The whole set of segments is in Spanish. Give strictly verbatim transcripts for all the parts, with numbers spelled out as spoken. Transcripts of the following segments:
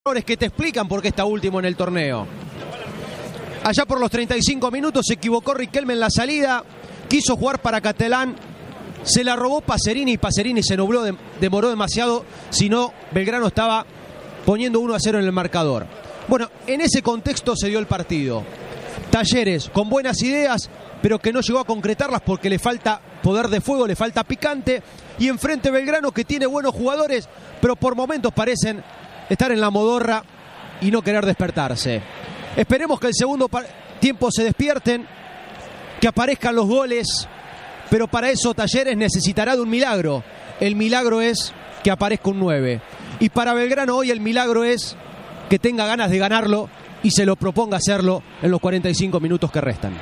que te explican por qué está último en el torneo. Allá por los treinta y cinco minutos se equivocó Riquelme en la salida, quiso jugar para Catalán, se la robó Pacerini y Pacerini se nubló, de, demoró demasiado, si no Belgrano estaba poniendo uno a cero en el marcador. Bueno, en ese contexto se dio el partido. Talleres con buenas ideas, pero que no llegó a concretarlas porque le falta poder de fuego, le falta picante, y enfrente Belgrano que tiene buenos jugadores, pero por momentos parecen estar en la modorra y no querer despertarse. Esperemos que el segundo tiempo se despierten, que aparezcan los goles, pero para eso Talleres necesitará de un milagro. El milagro es que aparezca un nueve. Y para Belgrano hoy el milagro es que tenga ganas de ganarlo y se lo proponga hacerlo en los cuarenta y cinco minutos que restan.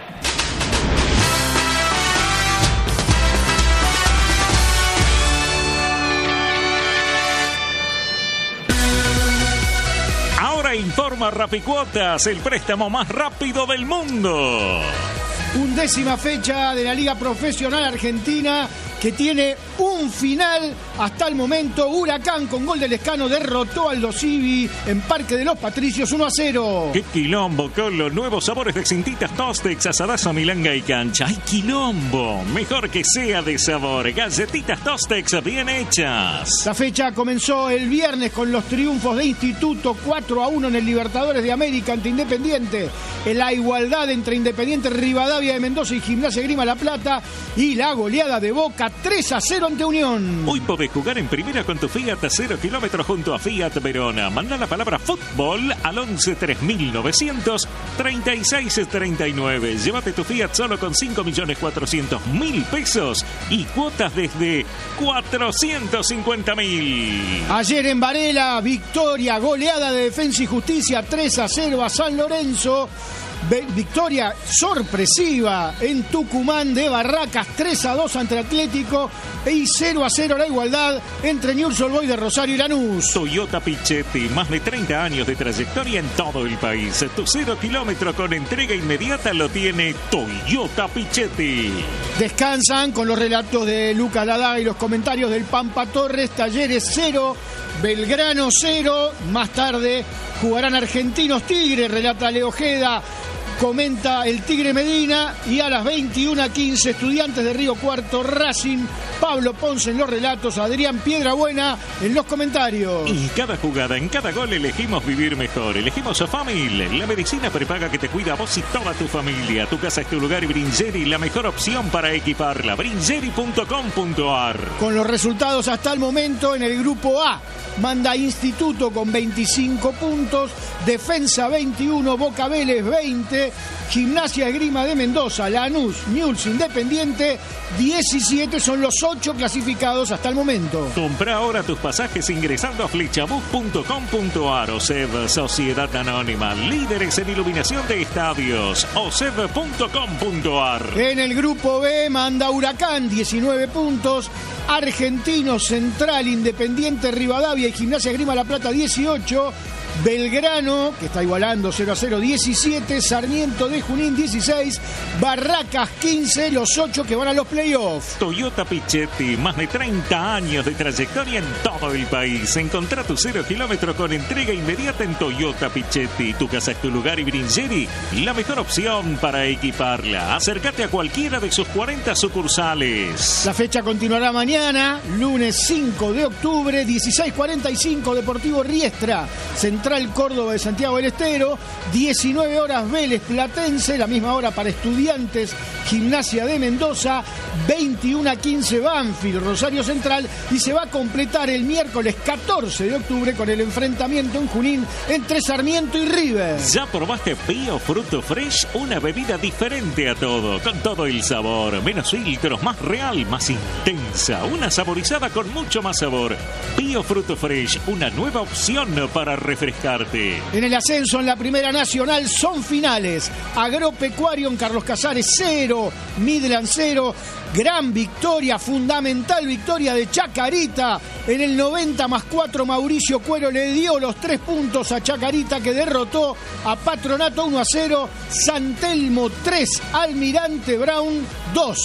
Informa Rapicuotas, el préstamo más rápido del mundo. Undécima fecha de la Liga Profesional Argentina que tiene un final hasta el momento. Huracán con gol de Lescano derrotó al Dosivi en Parque de los Patricios uno a cero. ¡Qué quilombo con los nuevos sabores de Cintitas Tostex, asadazo, milanga y cancha! ¡Ay, quilombo! Mejor que sea de sabor. Galletitas Tostex bien hechas. La fecha comenzó el viernes con los triunfos de Instituto cuatro a uno en el Libertadores de América ante Independiente. En la igualdad entre Independiente Rivadavia de Mendoza y Gimnasia Grima La Plata. Y la goleada de Boca tres a cero ante Unión. Hoy podés jugar en primera con tu Fiat a cero kilómetros junto a Fiat Verona. Manda la palabra fútbol al once tres mil novecientos treinta y seis treinta y nueve. Llévate tu Fiat solo con cinco millones cuatrocientos mil pesos y cuotas desde cuatrocientos cincuenta mil. Ayer en Varela, victoria, goleada de Defensa y Justicia tres a cero a San Lorenzo. Victoria sorpresiva en Tucumán de Barracas tres a dos ante Atlético y cero a cero la igualdad entre Newell's Old Boys de Rosario y Lanús. Toyota Pichetti, más de treinta años de trayectoria en todo el país. Tu cero kilómetro con entrega inmediata lo tiene Toyota Pichetti. Descansan con los relatos de Lucas Ladaga y los comentarios del Pampa Torres. Talleres cero, Belgrano cero. Más tarde jugarán Argentinos Tigres, relata Leo Ojeda. Comenta el Tigre Medina, y a las veintiuna quince Estudiantes de Río Cuarto, Racing, Pablo Ponce en los relatos, Adrián Piedrabuena en los comentarios. Y cada jugada, en cada gol elegimos vivir mejor, elegimos a Famil, la medicina prepaga que te cuida a vos y toda tu familia. Tu casa es tu lugar y Bringeri, la mejor opción para equiparla, bringeri punto com punto ar. Con los resultados hasta el momento en el grupo A, manda Instituto con veinticinco puntos, Defensa veintiuno, Boca Vélez veinte, Gimnasia Esgrima de Mendoza, Lanús, Newell's, Independiente diecisiete, son los ocho clasificados hasta el momento. Compra ahora tus pasajes ingresando a flechabus punto com punto ar. OSEB, Sociedad Anónima, líderes en iluminación de estadios, oseb punto com punto ar. En el grupo B manda Huracán diecinueve puntos, Argentinos, Central, Independiente Rivadavia y Gimnasia Esgrima La Plata dieciocho, Belgrano, que está igualando cero a cero, diecisiete, Sarmiento de Junín dieciséis, Barracas quince, los ocho que van a los playoffs. Toyota Pichetti, más de treinta años de trayectoria en todo el país. Encontrá tu cero kilómetro con entrega inmediata en Toyota Pichetti. Tu casa es tu lugar y Bringeri, la mejor opción para equiparla. Acércate a cualquiera de sus cuarenta sucursales. La fecha continuará mañana, lunes cinco de octubre, dieciséis cuarenta y cinco, Deportivo Riestra, Central Córdoba de Santiago del Estero, diecinueve horas Vélez Platense, la misma hora para Estudiantes, Gimnasia de Mendoza, veintiuna quince Banfield, Rosario Central, y se va a completar el miércoles catorce de octubre con el enfrentamiento en Junín entre Sarmiento y River. ¿Ya probaste Pío Fruto Fresh? Una bebida diferente a todo, con todo el sabor, menos filtros, más real, más intensa, una saborizada con mucho más sabor. Pío Fruto Fresh, una nueva opción para refrescarte. En el ascenso en la Primera Nacional son finales. Agropecuario en Carlos Casares cero, Midland cero. Gran victoria, fundamental victoria de Chacarita. En el noventa más cuatro Mauricio Cuero le dio los tres puntos a Chacarita, que derrotó a Patronato uno a cero. San Telmo tres, Almirante Brown dos.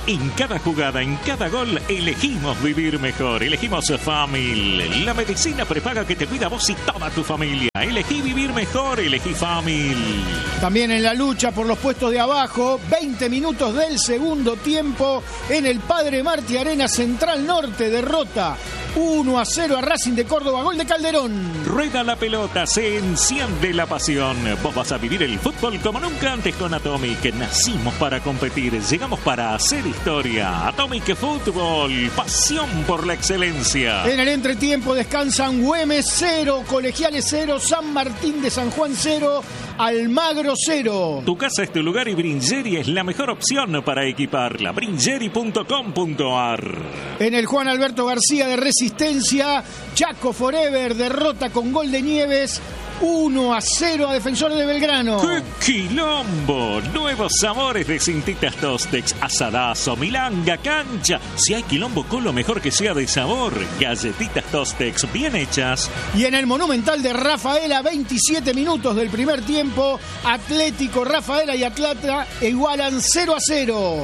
En cada jugada, en cada gol, elegimos vivir mejor. Elegimos Famil. La medicina prepaga que te cuida a vos y toda tu familia. Elegí vivir mejor, elegí Famil. También en la lucha por los puestos de abajo, veinte minutos del segundo tiempo en el Padre Martí Arena. Central Norte derrota uno a cero a Racing de Córdoba, gol de Calderón. Rueda la pelota, se enciende la pasión. Vos vas a vivir el fútbol como nunca antes con Atomic. Nacimos para competir, llegamos para hacer historia. Atomic Fútbol, pasión por la excelencia. En el entretiempo descansan Güemes cero, Colegiales cero, San Martín de San Juan cero, Almagro cero. Tu casa es tu lugar y Bringeri es la mejor opción para equiparla. Bringeri punto com punto ar. En el Juan Alberto García de Resistencia, Chaco Forever derrota con gol de Nieves uno a cero a Defensores de Belgrano. ¡Qué quilombo! Nuevos sabores de Cintitas Tostex, asadazo, milanga, cancha. Si hay quilombo con lo mejor que sea de sabor. Galletitas Tostex bien hechas. Y en el Monumental de Rafaela, veintisiete minutos del primer tiempo, Atlético, Rafaela y Atlanta igualan cero a cero.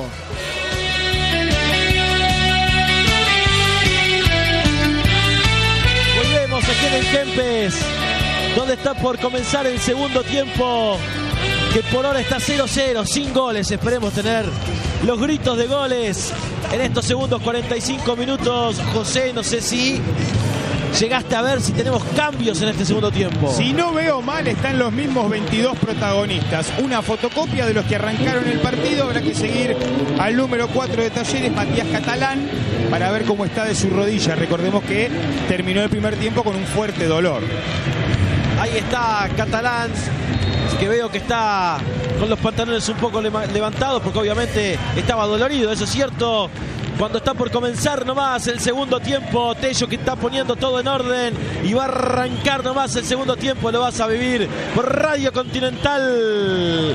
Volvemos aquí en el Kempes, donde está por comenzar el segundo tiempo, que por ahora está cero cero, sin goles. Esperemos tener los gritos de goles en estos segundos cuarenta y cinco minutos. José, no sé si llegaste a ver si tenemos cambios en este segundo tiempo. Si no veo mal, están los mismos veintidós protagonistas. Una fotocopia de los que arrancaron el partido. Habrá que seguir al número cuatro de Talleres, Matías Catalán, para ver cómo está de su rodilla. Recordemos que terminó el primer tiempo con un fuerte dolor. Ahí está Catalán, que veo que está con los pantalones un poco levantados, porque obviamente estaba dolorido, eso es cierto. Cuando está por comenzar nomás el segundo tiempo, Tello que está poniendo todo en orden y va a arrancar nomás el segundo tiempo. Lo vas a vivir por Radio Continental.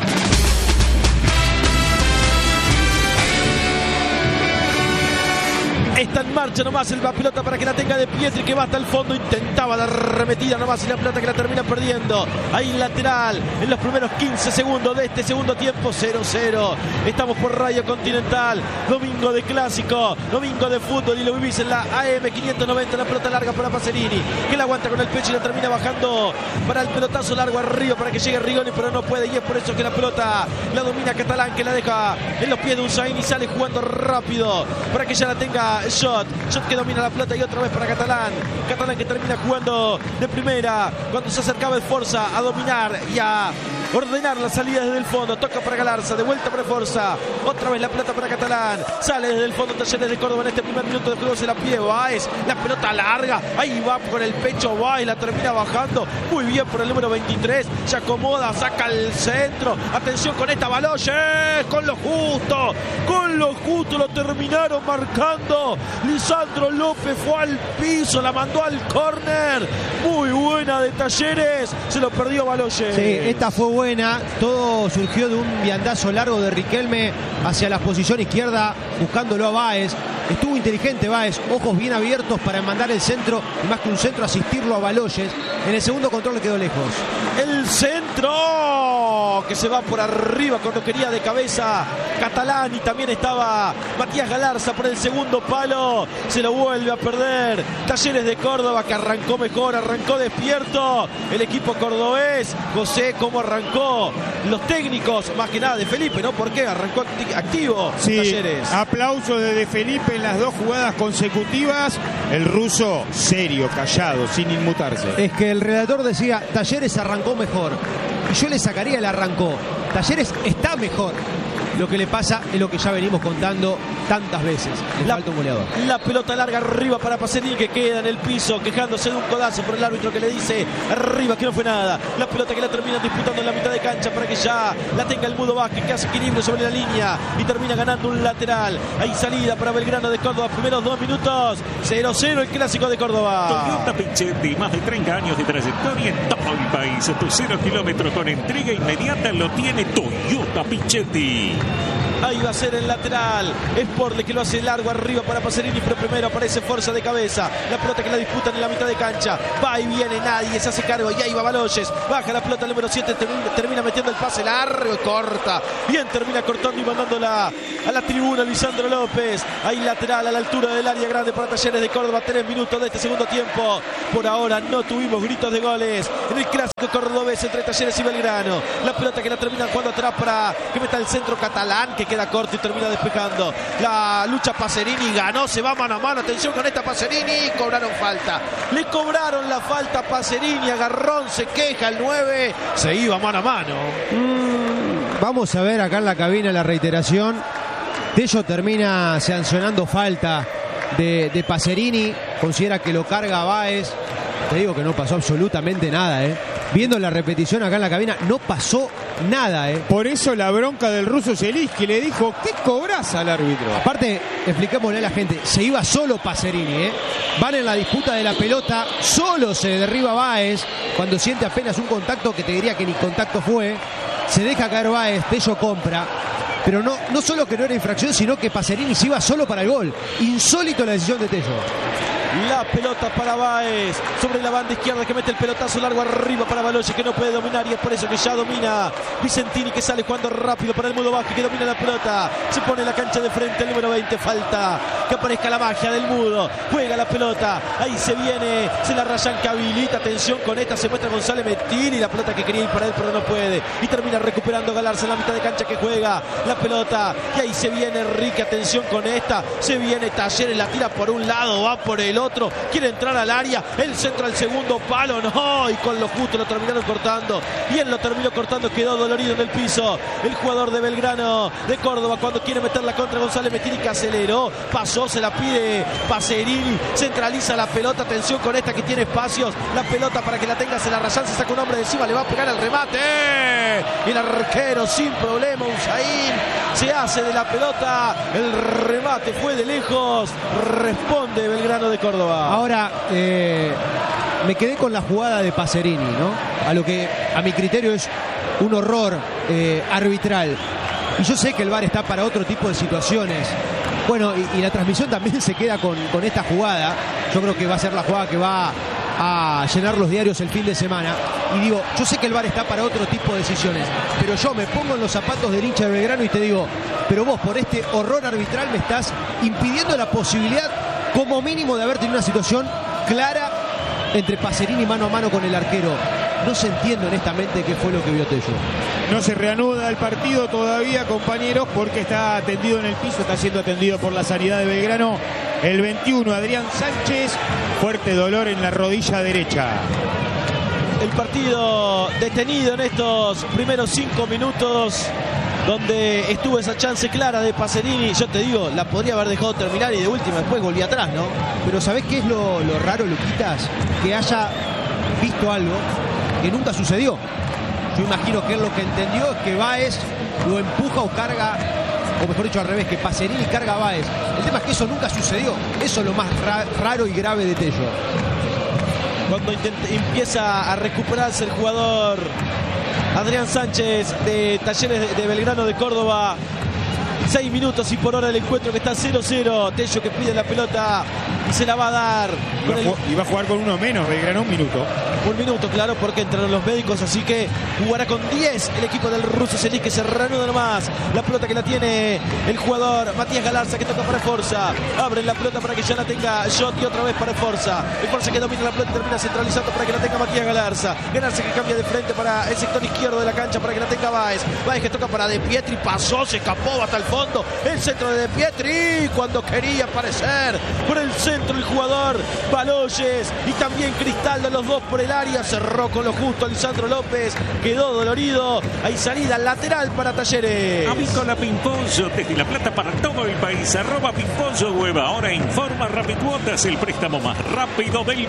Está en marcha nomás el la pelota para que la tenga de Pietri, que va hasta el fondo. Intentaba la remetida nomás y la pelota que la termina perdiendo. Ahí lateral en los primeros quince segundos de este segundo tiempo. Cero cero. Estamos por Radio Continental. Domingo de clásico, domingo de fútbol, y lo vivís en la A M quinientos noventa. La pelota larga para Pacerini, que la aguanta con el pecho y la termina bajando para el pelotazo largo arriba para que llegue Rigoni, pero no puede, y es por eso que la pelota la domina Catalán, que la deja en los pies de Usain y sale jugando rápido para que ya la tenga Shot, Shot que domina la pelota y otra vez para Catalán. Catalán que termina jugando de primera cuando se acercaba el Forza a dominar y a ordenar la salida desde el fondo. Toca para Galarza, de vuelta para Forza, otra vez la pelota para Catalán, sale desde el fondo Talleres de Córdoba en este primer minuto de juego. Se la pide Báez, la pelota larga, ahí va con el pecho Báez, la termina bajando muy bien por el número veintitrés, se acomoda, saca el centro. Atención con esta, Baloyes, con lo justo, con lo justo lo terminaron marcando. Lisandro López fue al piso, la mandó al córner. Muy buena de Talleres, se lo perdió Baloyes. Sí, esta fue buena. Todo surgió de un viandazo largo de Riquelme hacia la posición izquierda, buscándolo a Báez. Estuvo inteligente Báez, ojos bien abiertos para mandar el centro, y más que un centro, asistirlo a Baloyes. En el segundo control le quedó lejos. El centro que se va por arriba cuando quería de cabeza Catalán, y también estaba Matías Galarza por el segundo palo. Se lo vuelve a perder Talleres de Córdoba, que arrancó mejor, arrancó despierto el equipo cordobés. José, ¿cómo arrancó? Los técnicos, más que nada de Felipe, ¿no? ¿Por qué? Arrancó activo sí, Talleres. Aplausos de De Felipe en las dos jugadas consecutivas. El ruso serio, callado, sin inmutarse. Es que el redactor decía, Talleres arrancó mejor, y yo le sacaría el arrancó. Talleres está mejor. Lo que le pasa es lo que ya venimos contando tantas veces. Le la, falta un goleador. La pelota larga arriba para Pacerini, que queda en el piso quejándose de un codazo por el árbitro, que le dice arriba que no fue nada. La pelota que la termina disputando en la mitad de cancha para que ya la tenga el Mudo Vázquez, que hace equilibrio sobre la línea y termina ganando un lateral. Ahí salida para Belgrano de Córdoba, primeros dos minutos. Cero cero el clásico de Córdoba. Toyota Pichetti, más de treinta años de trayectoria en todo el país. Tu cero kilómetros con entrega inmediata lo tiene Toyota Pichetti. Ahí va a ser el lateral. Es Porle que lo hace largo arriba para Pacerini, pero primero aparece Forza de cabeza. La pelota que la disputan en la mitad de cancha. Va y viene, nadie se hace cargo. Y ahí va Baloyes. Baja la pelota el número siete. Termina, termina metiendo el pase largo y corta. Bien, termina cortando y mandándola a la tribuna Lisandro López. Ahí lateral a la altura del área grande para Talleres de Córdoba. Tres minutos de este segundo tiempo. Por ahora no tuvimos gritos de goles en el clásico cordobés entre Talleres y Belgrano. La pelota que la termina jugando atrás para que meta el centro Catalán, que queda corto y termina despejando. La lucha Pacerini, ganó, se va mano a mano. Atención con esta Pacerini, cobraron falta. Le cobraron la falta a Pacerini, agarrón, se queja el nueve, se iba mano a mano. Mm, vamos a ver acá en la cabina la reiteración. Tello termina sancionando falta de, de Pacerini, considera que lo carga Báez. Te digo que no pasó absolutamente nada, ¿eh? Viendo la repetición acá en la cabina, no pasó nada, ¿eh? Por eso la bronca del ruso Zielinski, le dijo, ¿qué cobras al árbitro? Aparte, expliquémosle a la gente, se iba solo Pacerini, ¿eh? Van en la disputa de la pelota, solo se derriba Báez, cuando siente apenas un contacto, que te diría que ni contacto fue, se deja caer Báez, Tello compra. Pero no, no solo que no era infracción, sino que Pacerini se iba solo para el gol. Insólito la decisión de Tello. La pelota para Báez sobre la banda izquierda, que mete el pelotazo largo arriba para Baloyes, que no puede dominar, y es por eso que ya domina Vicentini, que sale jugando rápido para el Mudo Vázquez, que domina la pelota, se pone la cancha de frente el número veinte. Falta que aparezca la magia del Mudo, juega la pelota, ahí se viene, se la rayan, que habilita. Atención con esta, se muestra González Metil, y la pelota que quería ir para él pero no puede, y termina recuperando Galarza en la mitad de cancha, que juega la pelota, y ahí se viene Enrique. Atención con esta, se viene Talleres, la tira por un lado, va por el otro, quiere entrar al área, el centro al segundo palo, no, y con lo justo lo terminaron cortando. Bien lo terminó cortando, quedó dolorido en el piso el jugador de Belgrano de Córdoba cuando quiere meter la contra. González Metil, que aceleró, pasó, se la pide Pacerini, centraliza la pelota. Atención con esta, que tiene espacios, la pelota para que la tenga, se la rayan, se saca un hombre de encima, le va a pegar el remate, y el arquero sin problema, Usain, se hace de la pelota, el remate fue de lejos, responde Belgrano de Córdoba. Ahora, eh, me quedé con la jugada de Pacerini, ¿no? A lo que a mi criterio es un horror eh, arbitral. Y yo sé que el V A R está para otro tipo de situaciones. Bueno, y, y la transmisión también se queda con, con esta jugada. Yo creo que va a ser la jugada que va a llenar los diarios el fin de semana. Y digo, yo sé que el V A R está para otro tipo de decisiones, pero yo me pongo en los zapatos del hincha de Belgrano y te digo, pero vos por este horror arbitral me estás impidiendo la posibilidad, como mínimo, de haber tenido una situación clara entre Pacerini mano a mano con el arquero. No se entiende honestamente qué fue lo que vio Tello. No se reanuda el partido todavía, compañeros, porque está atendido en el piso, está siendo atendido por la sanidad de Belgrano. El veintiuno, Adrián Sánchez, fuerte dolor en la rodilla derecha. El partido detenido en estos primeros cinco minutos, donde estuvo esa chance clara de Pacerini. Yo te digo, la podría haber dejado terminar y de última después volví atrás, ¿no? Pero ¿sabés qué es lo, lo raro, Luquitas? Que haya visto algo que nunca sucedió. Yo imagino que él lo que entendió es que Báez lo empuja o carga, o mejor dicho al revés, que Pacerini carga a Báez. El tema es que eso nunca sucedió. Eso es lo más ra raro y grave de Tello. Cuando empieza a recuperarse el jugador Adrián Sánchez de Talleres de, de Belgrano de Córdoba. Seis minutos y por hora el encuentro, que está cero cero. Tello que pide la pelota y se la va a dar. Y va, el... y va a jugar con uno menos, Belgrano, un minuto. Un minuto, claro, porque entraron los médicos, así que jugará con diez el equipo del ruso Zielinski, que se reanuda nomás. La pelota que la tiene el jugador Matías Galarza, que toca para Forza. Abre la pelota para que ya la tenga Jotti, otra vez para Forza. El Forza que domina la pelota y termina centralizando para que la tenga Matías Galarza. Galarza que cambia de frente para el sector izquierdo de la cancha para que la tenga Báez. Báez que toca para De Pietri, pasó, se escapó hasta el fondo. El centro de De Pietri, cuando quería aparecer por el centro el jugador Baloyes y también Cristaldo, los dos por el área, cerró con lo justo Lisandro López, quedó dolorido. Hay salida lateral para Talleres. Avícola Pimpollo, desde La Plata para todo el país, arroba Pimpollo Web. Ahora informa Rapid Cuotas, el préstamo más rápido del mundo.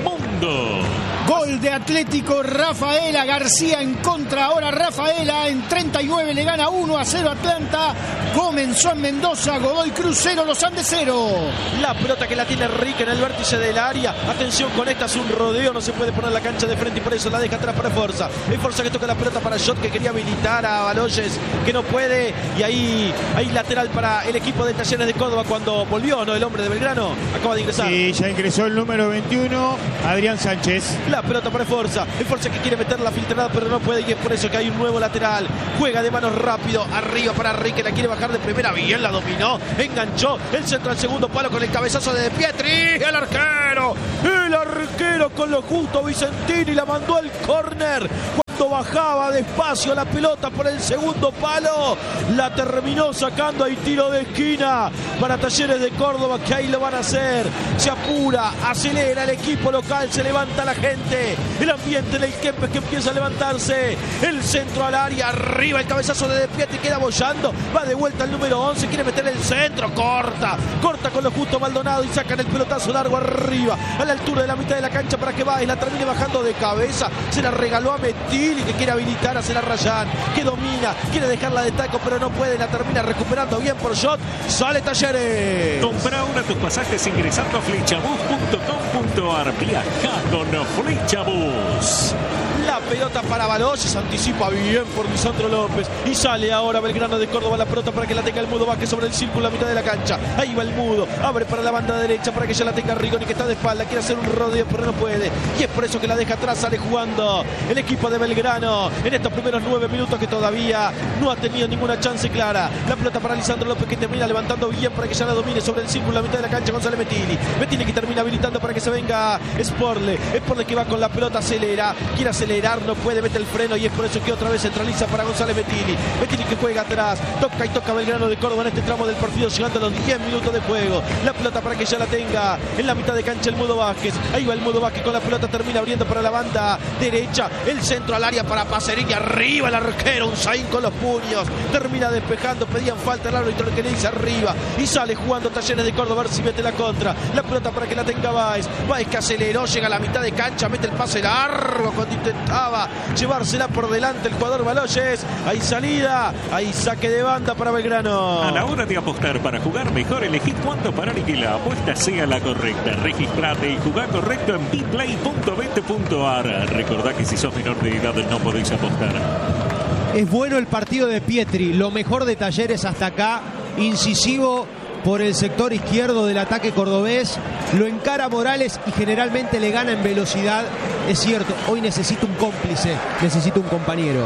mundo. Gol de Atlético Rafaela, García en contra, ahora Rafaela en treinta y nueve le gana uno a cero Atlanta. Comenzó en Mendoza, Godoy Cruz cero, Los Andes cero. La pelota que la tiene Rique en el vértice del área. Atención con esta, es un rodeo, no se puede poner la cancha de frente y por eso la deja atrás para Forza. Es Forza que toca la pelota para Shot, que quería habilitar a Baloyes, que no puede. Y ahí, ahí lateral para el equipo de Talleres de Córdoba cuando volvió, ¿no? El hombre de Belgrano acaba de ingresar. Sí, ya ingresó el número veintiuno, Adrián Sánchez. La pelota para Forza. Es Forza que quiere meter la filtrada, pero no puede. Y es por eso que hay un nuevo lateral. Juega de manos rápido. Arriba para Rique. La quiere bajar de primera. Bien la dominó. Enganchó. El centro al segundo palo con el cabezazo de De Pietri. El arquero. El arquero con lo justo. Vicentini la mandó al córner. Bajaba despacio la pelota por el segundo palo, la terminó sacando ahí, tiro de esquina para Talleres de Córdoba, que ahí lo van a hacer. Se apura, acelera el equipo local, se levanta la gente, el ambiente en el Kempes que empieza a levantarse, el centro al área, arriba el cabezazo de De Pietri, queda bollando, va de vuelta el número once, quiere meter el centro, corta, corta con lo justo Maldonado y sacan el pelotazo largo arriba, a la altura de la mitad de la cancha para que Báez la termine bajando de cabeza, se la regaló a Metil, que quiere habilitar a Celar Rayán, que domina, quiere dejarla de taco, pero no puede, la termina recuperando bien por Shot. Sale Talleres. Compra ahora tus pasajes ingresando a flechabus punto com punto ar. Viaja con Flechabus. La pelota para Baloyes, anticipa bien por Lisandro López y sale ahora Belgrano de Córdoba la pelota para que la tenga el Mudo Vázquez sobre el círculo a mitad de la cancha. Ahí va el Mudo, abre para la banda derecha para que ya la tenga Rigoni, que está de espalda, quiere hacer un rodeo pero no puede y es por eso que la deja atrás. Sale jugando el equipo de Belgrano en estos primeros nueve minutos, que todavía no ha tenido ninguna chance clara. La pelota para Lisandro López, que termina levantando bien para que ya la domine sobre el círculo a mitad de la cancha. González Mettini, Mettini que termina habilitando para que se venga Sporle, Sporle que va con la pelota, acelera, quiere acelerar, no puede, mete el freno y es por eso que otra vez centraliza para González Mettini. Mettini que juega atrás, toca y toca Belgrano de Córdoba en este tramo del partido, llegando a los diez minutos de juego. La pelota para que ya la tenga en la mitad de cancha el Mudo Vázquez. Ahí va el Mudo Vázquez con la pelota, termina abriendo para la banda derecha, el centro al área para Pacerini, arriba el arquero, un Zain con los puños, termina despejando, pedían falta el árbitro que le dice arriba y sale jugando Talleres de Córdoba a ver si mete la contra. La pelota para que la tenga Báez, Báez que aceleró, llega a la mitad de cancha, mete el pase largo cuando intentaba llevársela por delante el jugador Baloyes. Hay salida, hay saque de banda para Belgrano. A la hora de apostar para jugar mejor, elegí cuándo parar y que la apuesta sea la correcta. Registrate y jugá correcto en biplay punto bet punto ar. Recordá que si sos menor de edad no podéis apostar. Es bueno el partido de Pietri, lo mejor de Talleres hasta acá, incisivo por el sector izquierdo del ataque cordobés, lo encara Morales y generalmente le gana en velocidad. Es cierto, hoy necesito un cómplice, necesito un compañero.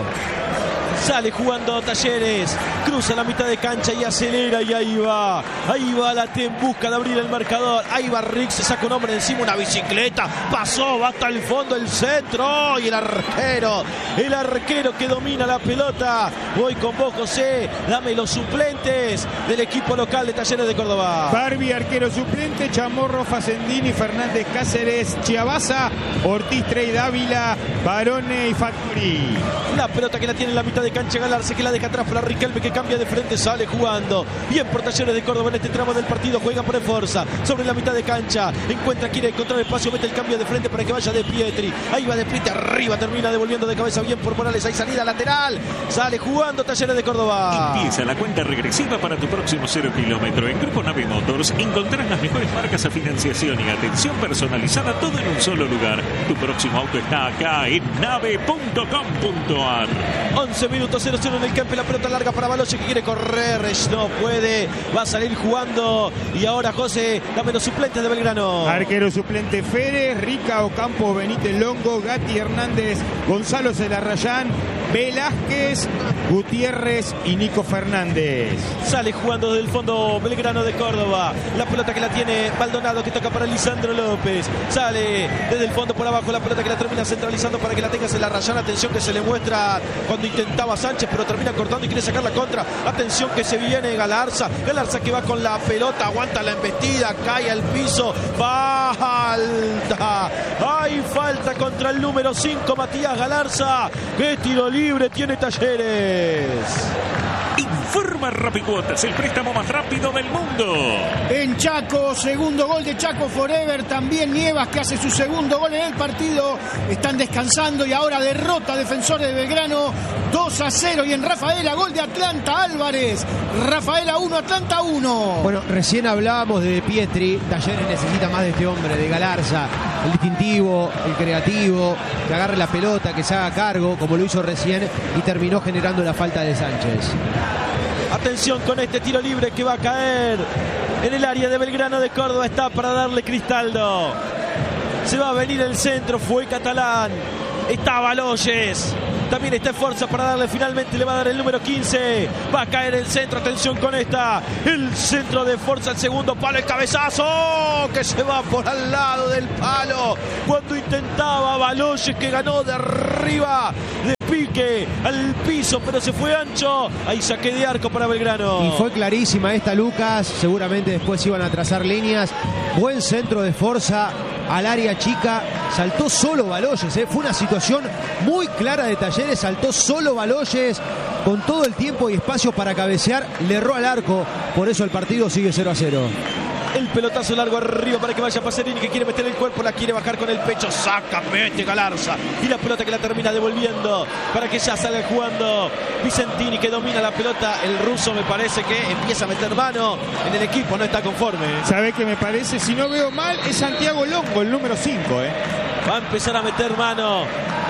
Sale jugando Talleres, cruza la mitad de cancha y acelera y ahí va, ahí va la T en busca de abrir el marcador. Ahí va Rick, se saca un hombre encima, una bicicleta, pasó, va hasta el fondo el centro y el arquero, el arquero que domina la pelota. Voy con vos, José, dame los suplentes del equipo local de Talleres de Córdoba. Barbie, arquero suplente, Chamorro, Facendini, Fernández Cáceres, Chiabaza, Ortiz, Trey Dávila, Barone y Factori. La pelota que la tiene en la mitad de cancha Galarse, que la deja atrás para Riquelme, que cambia de frente, sale jugando bien por Talleres de Córdoba en este tramo del partido, juega por fuerza sobre la mitad de cancha, encuentra, quiere encontrar espacio, mete el cambio de frente para que vaya De Pietri, ahí va De Pietri arriba, termina devolviendo de cabeza bien por Morales, hay salida lateral, sale jugando Talleres de Córdoba. Empieza la cuenta regresiva para tu próximo cero kilómetro. En Grupo Nave Motors encontrarás las mejores marcas a financiación y atención personalizada, todo en un solo lugar. Tu próximo auto está acá en nave punto com punto ar. once minutos, cero cero en el campo, la pelota larga para Baloyes que quiere correr, no puede, va a salir jugando y ahora José, dame los suplentes de Belgrano. Arquero suplente Férez, Rica, Ocampo, Benítez Longo, Gatti Hernández, Gonzalo Celarrayán, Velázquez, Gutiérrez y Nico Fernández. Sale jugando desde el fondo Belgrano de Córdoba, la pelota que la tiene Maldonado, que toca para Lisandro López, sale desde el fondo por abajo, la pelota que la termina centralizando para que la tenga Celarrayán. Atención que se le muestra cuando intentaba Sánchez, pero termina cortando y quiere sacar la contra. Atención que se viene Galarza, Galarza que va con la pelota, aguanta la embestida, cae al piso, falta, hay falta contra el número cinco Matías Galarza. Qué tiro libre tiene Talleres. Informa Rapicuotas, el préstamo más rápido del mundo. En Chaco, segundo gol de Chaco Forever. También Nievas, que hace su segundo gol en el partido. Están descansando y ahora derrota a Defensores de Belgrano dos a cero. Y en Rafaela, gol de Atlanta Álvarez. Rafaela uno, Atlanta uno. Bueno, recién hablábamos de Pietri. Talleres necesita más de este hombre, de Galarza. El distintivo, el creativo, que agarre la pelota, que se haga cargo, como lo hizo recién, y terminó generando la falta de Sánchez. Atención con este tiro libre que va a caer en el área de Belgrano de Córdoba. Está para darle Cristaldo. Se va a venir el centro. Fue Catalán. Está Baloyes. También está Forza para darle, finalmente le va a dar el número quince. Va a caer el centro, atención con esta. El centro de Forza, el segundo palo, el cabezazo que se va por al lado del palo. Cuando intentaba Baloyes, que ganó de arriba, de pique al piso, pero se fue ancho. Ahí saque de arco para Belgrano. Y fue clarísima esta, Lucas. Seguramente después iban a trazar líneas. Buen centro de Forza al área chica. Saltó solo Baloyes, ¿eh? Fue una situación muy clara de Talleres. Saltó solo Baloyes con todo el tiempo y espacio para cabecear. Le erró al arco. Por eso el partido sigue cero a cero. El pelotazo largo arriba para que vaya Pacerini, que quiere meter el cuerpo, la quiere bajar con el pecho, saca, mete Galarza. Y la pelota que la termina devolviendo para que ya salga jugando Vicentini, que domina la pelota. El ruso me parece que empieza a meter mano en el equipo, no está conforme. ¿Sabe qué me parece? Si no veo mal, es Santiago Longo, el número cinco, ¿eh? Va a empezar a meter mano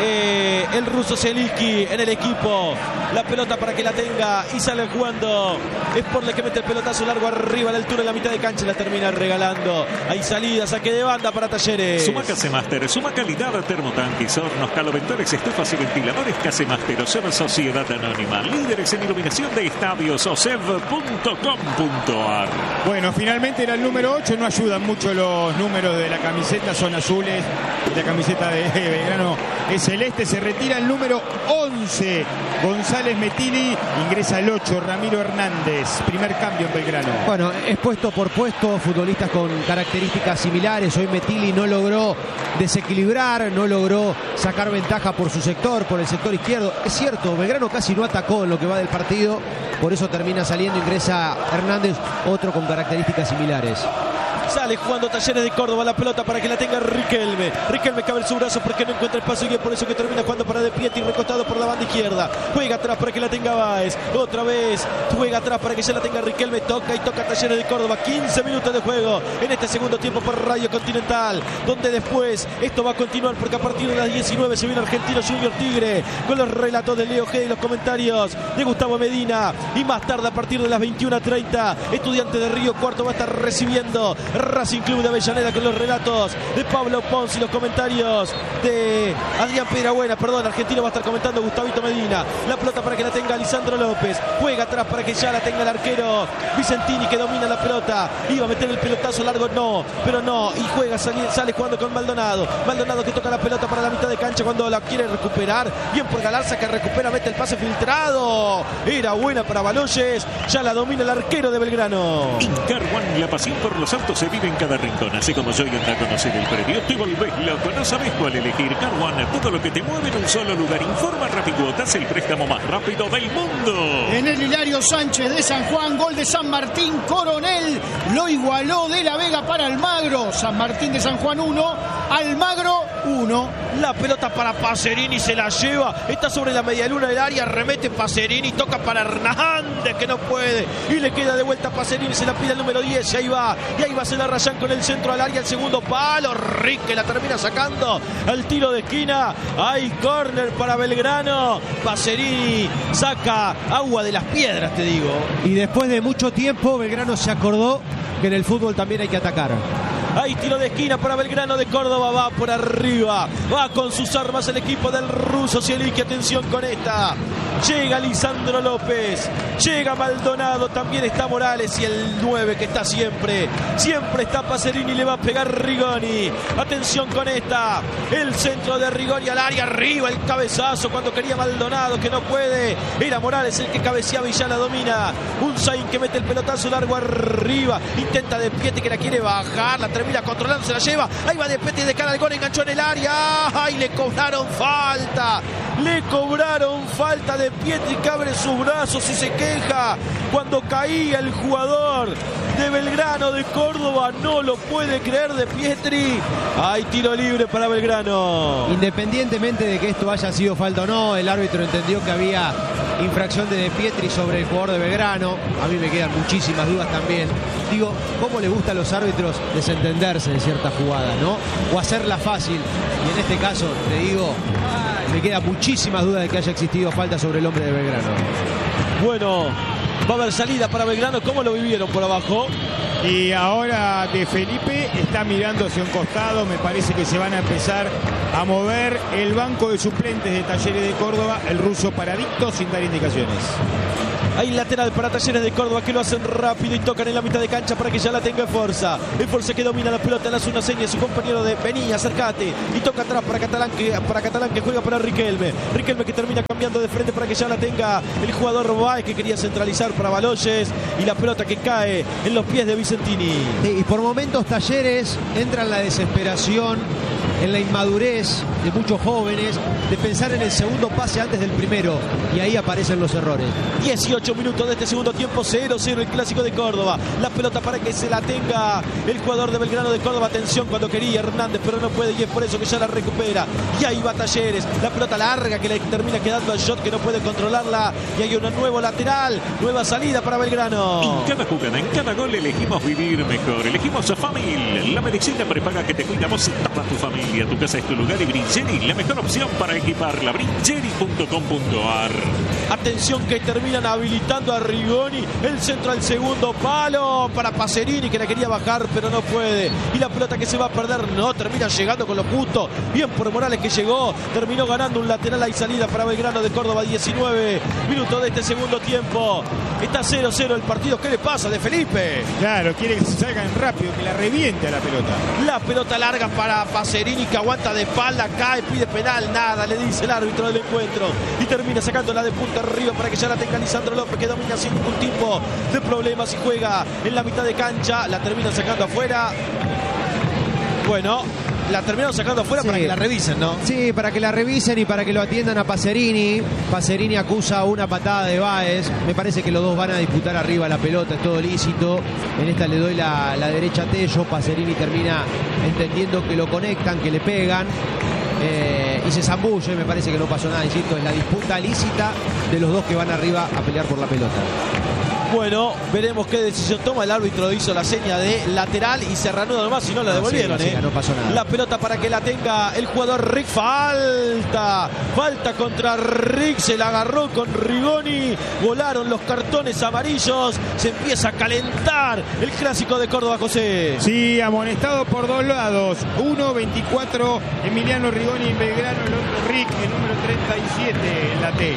eh, el ruso Zielinski en el equipo. La pelota para que la tenga y sale jugando. Es por la que mete el pelotazo largo arriba a la altura de la mitad de cancha y la termina regalando. Hay salida, saque de banda para Talleres. Suma Casemaster, suma calidad a termotanques, hornos, caloventores, estufas y ventiladores. Casemaster, Osev Sociedad Anónima, líderes en iluminación de estadios, osev punto com punto ar. Bueno, finalmente era el número ocho, no ayudan mucho los números de la camiseta, son azules. La camiseta de Belgrano es celeste. Se retira el número once, González Metilli. Ingresa el ocho, Ramiro Hernández. Primer cambio en Belgrano. Bueno, es puesto por puesto, futbolistas con características similares. Hoy Metilli no logró desequilibrar, no logró sacar ventaja por su sector, por el sector izquierdo. Es cierto, Belgrano casi no atacó en lo que va del partido. Por eso termina saliendo, ingresa Hernández, otro con características similares. Sale jugando Talleres de Córdoba, la pelota para que la tenga Riquelme. Riquelme cabe su brazo porque no encuentra el paso y es por eso que termina jugando para De Pietri, recostado por la banda izquierda. Juega atrás para que la tenga Báez. Otra vez juega atrás para que ya la tenga Riquelme. Toca y toca Talleres de Córdoba. quince minutos de juego en este segundo tiempo por Radio Continental, donde después esto va a continuar porque a partir de las diecinueve se viene Argentino Junior Tigre con los relatos de Leo G y los comentarios de Gustavo Medina. Y más tarde, a partir de las veintiuna treinta, Estudiante de Río Cuarto va a estar recibiendo Racing Club de Avellaneda con los relatos de Pablo Pons y los comentarios de Adrián Piedrabuena. Perdón, Argentino va a estar comentando Gustavito Medina. La pelota para que la tenga Lisandro López. Juega atrás para que ya la tenga el arquero Vicentini, que domina la pelota. Iba a meter el pelotazo largo, no, pero no. Y juega, sale, sale jugando con Maldonado. Maldonado que toca la pelota para la mitad de cancha cuando la quiere recuperar. Bien por Galarza, que recupera, mete el pase filtrado. Era buena para Baloyes. Ya la domina el arquero de Belgrano. Incar One, la pasión por los autos se vive en cada rincón. Así como yo y anda a conocer el predio, te volvés loco, no sabés cuál elegir. Car One, todo lo que te mueve en un solo lugar. Informa Rapicuotas, el préstamo más rápido del mundo. En el Hilario Sánchez de San Juan, gol de San Martín. Coronel lo igualó de la Vega para Almagro. San Martín de San Juan uno, Almagro uno. La pelota para Pacerini, se la lleva. Está sobre la medialuna del área, remete Pacerini, toca para Hernández, que no puede. Y le queda de vuelta a Pacerini, se la pide el número diez. Y ahí va, y ahí va, se la rayan con el centro al área, el segundo palo. Rick, que la termina sacando al tiro de esquina. Hay córner para Belgrano. Pacerini saca agua de las piedras, te digo. Y después de mucho tiempo, Belgrano se acordó que en el fútbol también hay que atacar. Hay tiro de esquina para Belgrano de Córdoba, va por arriba, va con sus armas el equipo del ruso Zielinski. Atención con esta, llega Lisandro López, llega Maldonado, también está Morales y el nueve que está siempre, siempre está Pacerini, le va a pegar Rigoni. Atención con esta, el centro de Rigoni al área, arriba el cabezazo cuando quería Maldonado, que no puede, era Morales el que cabeceaba y ya la domina. Un Zain que mete el pelotazo largo arriba, intenta De Pietri, que la quiere bajar, la termina controlando, se la lleva, ahí va De Pietri de cara al gol, enganchó en el área, ¡ay! Le cobraron falta Le cobraron falta de Pietri, que abre sus brazos y se queja cuando caía el jugador de Belgrano de Córdoba. No lo puede creer de Pietri. Hay tiro libre para Belgrano. Independientemente de que esto haya sido falta o no, el árbitro entendió que había infracción de De Pietri sobre el jugador de Belgrano. A mí me quedan muchísimas dudas también. Digo, ¿cómo le gusta a los árbitros desentenderse de cierta jugada, no? O hacerla fácil. Y en este caso, te digo, me quedan muchísimas dudas de que haya existido falta sobre el hombre de Belgrano. Bueno, va a haber salida para Belgrano. ¿Cómo lo vivieron por abajo? Y ahora De Felipe está mirando hacia un costado. Me parece que se van a empezar a mover el banco de suplentes de Talleres de Córdoba. El ruso Paradicto, sin dar indicaciones. Hay lateral para Talleres de Córdoba, que lo hacen rápido y tocan en la mitad de cancha para que ya la tenga Forza. El Forza que domina la pelota, le hace una seña a su compañero de vení, acércate. Y toca atrás para Catalán, que, para Catalán que juega para Riquelme. Riquelme que termina cambiando de frente para que ya la tenga el jugador Báez, que quería centralizar para Baloyes. Y la pelota que cae en los pies de Vicentini. Sí, y por momentos Talleres entra en la desesperación, en la inmadurez de muchos jóvenes, de pensar en el segundo pase antes del primero. Y ahí aparecen los errores. dieciocho minutos de este segundo tiempo, cero cero el Clásico de Córdoba. La pelota para que se la tenga el jugador de Belgrano de Córdoba. Atención cuando quería Hernández, pero no puede, y es por eso que ya la recupera. Y ahí va Talleres, la pelota larga que le termina quedando al shot, que no puede controlarla. Y hay un nuevo lateral, nueva salida para Belgrano. En cada jugada, en cada gol elegimos vivir mejor. Elegimos a Famil, la medicina prepaga que te cuida vos y toda tu familia. Tu casa es tu lugar y Brincheri, la mejor opción para equiparla. Brincheri punto com punto ar. Atención que terminan habilitando a Rigoni. El centro al segundo palo para Pacerini, que la quería bajar pero no puede. Y la pelota que se va a perder, no, termina llegando con lo justo. Bien por Morales, que llegó. Terminó ganando un lateral. Hay salida para Belgrano de Córdoba. diecinueve minutos de este segundo tiempo. Está cero cero el partido. ¿Qué le pasa de Felipe? Claro, quiere que se salgan rápido, que la reviente a la pelota. La pelota larga para Pacerini, que aguanta de espalda, cae, pide penal. Nada, le dice el árbitro del encuentro. Y termina sacándola de punta arriba para que ya la tenga Lisandro López, que domina sin ningún tipo de problemas y juega en la mitad de cancha. La termina sacando afuera. Bueno, la terminaron sacando afuera, sí, para que la revisen, ¿no? Sí, para que la revisen y para que lo atiendan a Pacerini. Pacerini acusa una patada de Báez. Me parece que los dos van a disputar arriba la pelota, es todo lícito. En esta le doy la, la derecha a Tello. Pacerini termina entendiendo que lo conectan, que le pegan. Eh, y se zambulle, me parece que no pasó nada, insisto, es la disputa lícita de los dos que van arriba a pelear por la pelota. Bueno, veremos qué decisión toma. El árbitro hizo la seña de lateral y se reanuda nomás y no la devolvieron. Sí, ¿eh? no pasó nada. La pelota para que la tenga el jugador Rick. Falta. Falta contra Rick. Se la agarró con Rigoni. Volaron los cartones amarillos. Se empieza a calentar el Clásico de Córdoba, José. Sí, amonestado por dos lados. Uno, veinticuatro, Emiliano Rigoni en Belgrano. El otro Rick, el número treinta y siete en la T.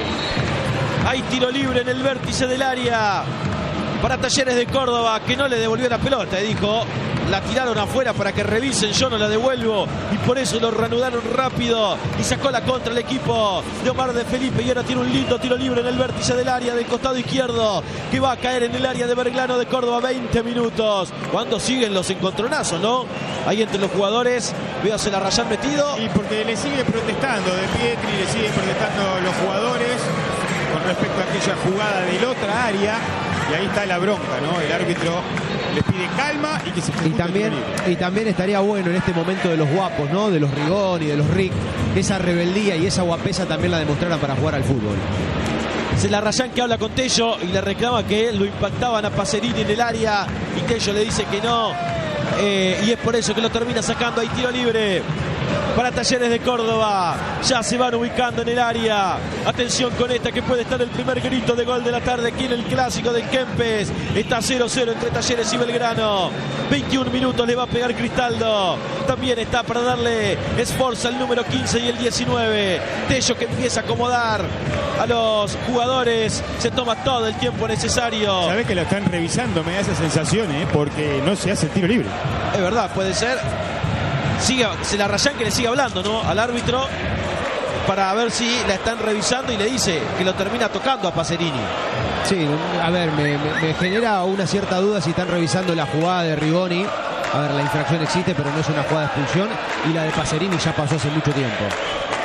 Hay tiro libre en el vértice del área para Talleres de Córdoba, que no le devolvió la pelota, y dijo, la tiraron afuera para que revisen, yo no la devuelvo, y por eso lo reanudaron rápido y sacó la contra el equipo de Omar de Felipe. Y ahora tiene un lindo tiro libre en el vértice del área del costado izquierdo, que va a caer en el área de Belgrano de Córdoba. Veinte minutos, cuando siguen los encontronazos, ¿no? Ahí entre los jugadores, veo a Celarrayán metido. Y porque le sigue protestando De Pietri, le siguen protestando los jugadores con respecto a aquella jugada del otra área, y ahí está la bronca, ¿no? El árbitro les pide calma y que se y también y también estaría bueno en este momento de los guapos, ¿no? De los Rigoni, de los Rick, esa rebeldía y esa guapesa también la demostraran para jugar al fútbol. Celarrayán, que habla con Tello y le reclama que lo impactaban a Pacerini en el área, y Tello le dice que no, eh, y es por eso que lo termina sacando. Hay tiro libre para Talleres de Córdoba. Ya se van ubicando en el área. Atención con esta, que puede estar el primer grito de gol de la tarde aquí en el Clásico del Kempes. Está cero cero entre Talleres y Belgrano. veintiún minutos le va a pegar Cristaldo. También está para darle esfuerzo al número quince y el diecinueve. Tello, que empieza a acomodar a los jugadores. Se toma todo el tiempo necesario. Sabés que lo están revisando, me da esa sensación, ¿eh? Porque no se hace el tiro libre. Es verdad, puede ser. Sigue, Celarrayán, que le sigue hablando, ¿no?, al árbitro, para ver si la están revisando, y le dice que lo termina tocando a Pacerini. Sí, a ver, me, me, me genera una cierta duda si están revisando la jugada de Rigoni. A ver, la infracción existe, pero no es una jugada de expulsión, y la de Pacerini ya pasó hace mucho tiempo.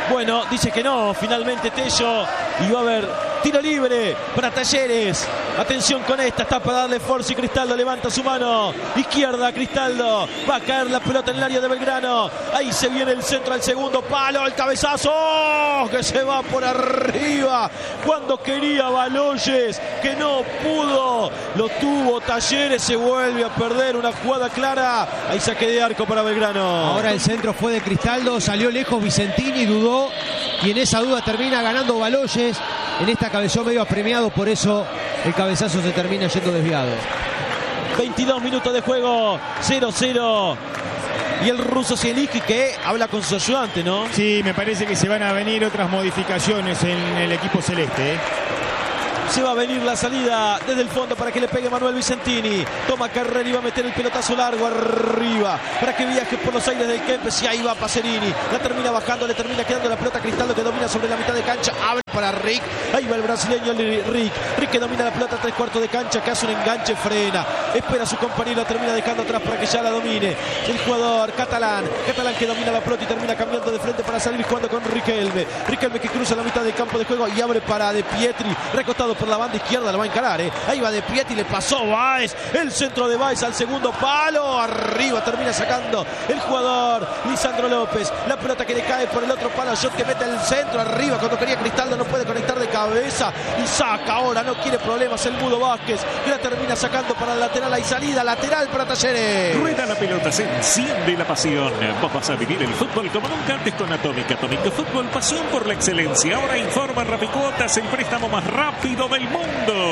Bueno, dice que no, finalmente Tello. Y va a haber tiro libre para Talleres. Atención con esta, está para darle fuerza y Cristaldo levanta su mano izquierda. Cristaldo, va a caer la pelota en el área de Belgrano. Ahí se viene el centro al segundo palo, el cabezazo que se va por arriba cuando quería Baloyes, que no pudo, lo tuvo Talleres, se vuelve a perder una jugada clara. Ahí saque de arco para Belgrano. Ahora el centro fue de Cristaldo, salió lejos Vicentini, dudó y en esa duda termina ganando Baloyes. En esta cabezó medio apremiado, por eso el cabezazo se termina yendo desviado. veintidós minutos de juego, cero cero. Y el ruso Zielinski que habla con su ayudante, ¿no? Sí, me parece que se van a venir otras modificaciones en el equipo celeste, ¿eh? Se va a venir la salida desde el fondo para que le pegue Manuel Vicentini. Toma carrera y va a meter el pelotazo largo arriba para que viaje por los aires del Kempes. Y ahí va Pacerini. La termina bajando, le termina quedando la pelota a Cristaldo, que domina sobre la mitad de cancha. Abre para Rick. Ahí va el brasileño Rick. Rick que domina la pelota a tres cuartos de cancha, que hace un enganche, frena. Espera a su compañero, la termina dejando atrás para que ya la domine el jugador catalán. Catalán que domina la pelota y termina cambiando de frente para salir jugando con Riquelme. Riquelme que cruza la mitad del campo de juego y abre para De Pietri. Recostado por la banda izquierda, lo va a encarar, ¿eh? Ahí va De Pietri, le pasó Báez, el centro de Báez al segundo palo, arriba termina sacando el jugador Lisandro López, la pelota que le cae por el otro palo, shot que mete el centro arriba cuando quería Cristaldo, no puede conectar de cabeza y saca ahora, no quiere problemas el Mudo Vázquez, que la termina sacando para el lateral, hay salida lateral para Talleres. Rueda la pelota, se enciende la pasión, vos vas a vivir el fútbol como nunca antes con Atómica. Atómica Fútbol, pasión por la excelencia. Ahora informa Rapicuotas, el préstamo más rápido del mundo.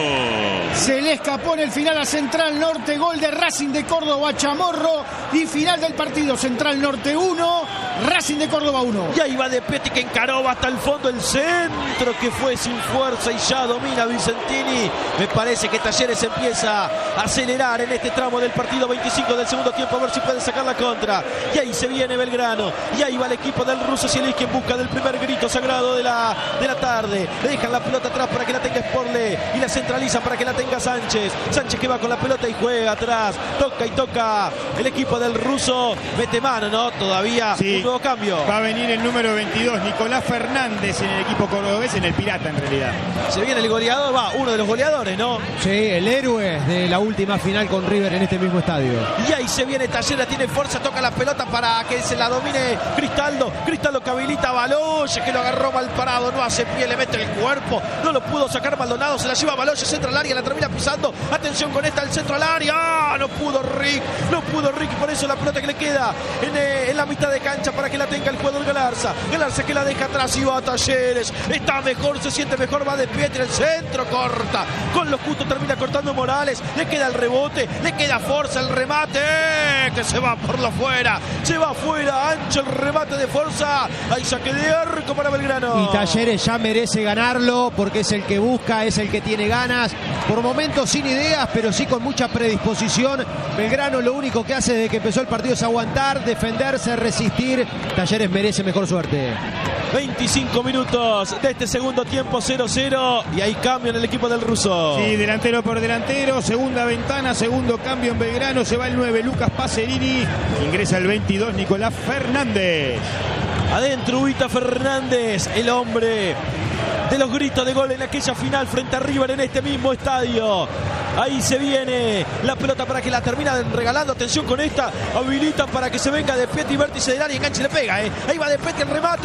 Se le escapó en el final a Central Norte, gol de Racing de Córdoba, Chamorro, y final del partido, Central Norte uno, Racing de Córdoba uno. Y ahí va De Pietri que encaró hasta el fondo el centro que fue sin fuerza y ya domina Vicentini. Me parece que Talleres empieza a acelerar en este tramo del partido, veinticinco del segundo tiempo, a ver si puede sacar la contra. Y ahí se viene Belgrano, y ahí va el equipo del ruso Zielinski en busca del primer grito sagrado de la, de la tarde. Le dejan la pelota atrás para que la tenga Sporle y la centralizan para que la tenga Sánchez. Sánchez que va con la pelota y juega atrás, toca y toca el equipo del ruso, mete mano, ¿no? Todavía sí. Un nuevo cambio. Va a venir el número veintidós, Nicolás Fernández, en el equipo cordobés, en el Pirata en realidad. Se viene el goleador, va, uno de los goleadores, ¿no? Sí, el héroe de la última final con River en este mismo estadio. Y ahí se viene Talleres, tiene fuerza, toca la pelota para que se la domine Cristaldo. Cristaldo que habilita a Baloyes, que lo agarró mal parado, no hace pie, le mete el cuerpo, no lo pudo sacar Maldonado, se la lleva Baloyes, entra al área, la termina pisando. Atención con esta, el centro al área. ¡Ah! No pudo Rick, no pudo Rick, por eso la pelota que le queda en, eh, en la mitad de cancha para que la tenga el jugador Galarza. Galarza que la deja atrás y va a Talleres. Está mejor, se siente mejor, va De Pietri, el centro corta. Con lo justo termina cortando Morales. Le queda el rebote, le queda fuerza, el remate que se va por la fuera. Se va afuera, ancho el remate de fuerza. Ahí saque de arco para Belgrano. Y Talleres ya merece ganarlo porque es el que busca, es el que tiene ganas. Por momentos sin ideas, pero sí con mucha predisposición. Belgrano lo único que hace desde que empezó el partido es aguantar, defenderse, resistir. Talleres merece mejor suerte. veinticinco minutos de este segundo tiempo, cero cero. Y hay cambio en el equipo del ruso. Sí, delantero por delantero, segunda ventana, segundo cambio en Belgrano. Se va el nueve, Lucas Pacerini. Ingresa el veintidós, Nicolás Fernández. Adentro Ubita Fernández, el hombre de los gritos de gol en aquella final frente a River en este mismo estadio. Ahí se viene la pelota para que la termina regalando. Atención con esta, habilitan para que se venga De Pietri, vértice del área, enganche y le pega, ¿eh? Ahí va De Pietri, el remate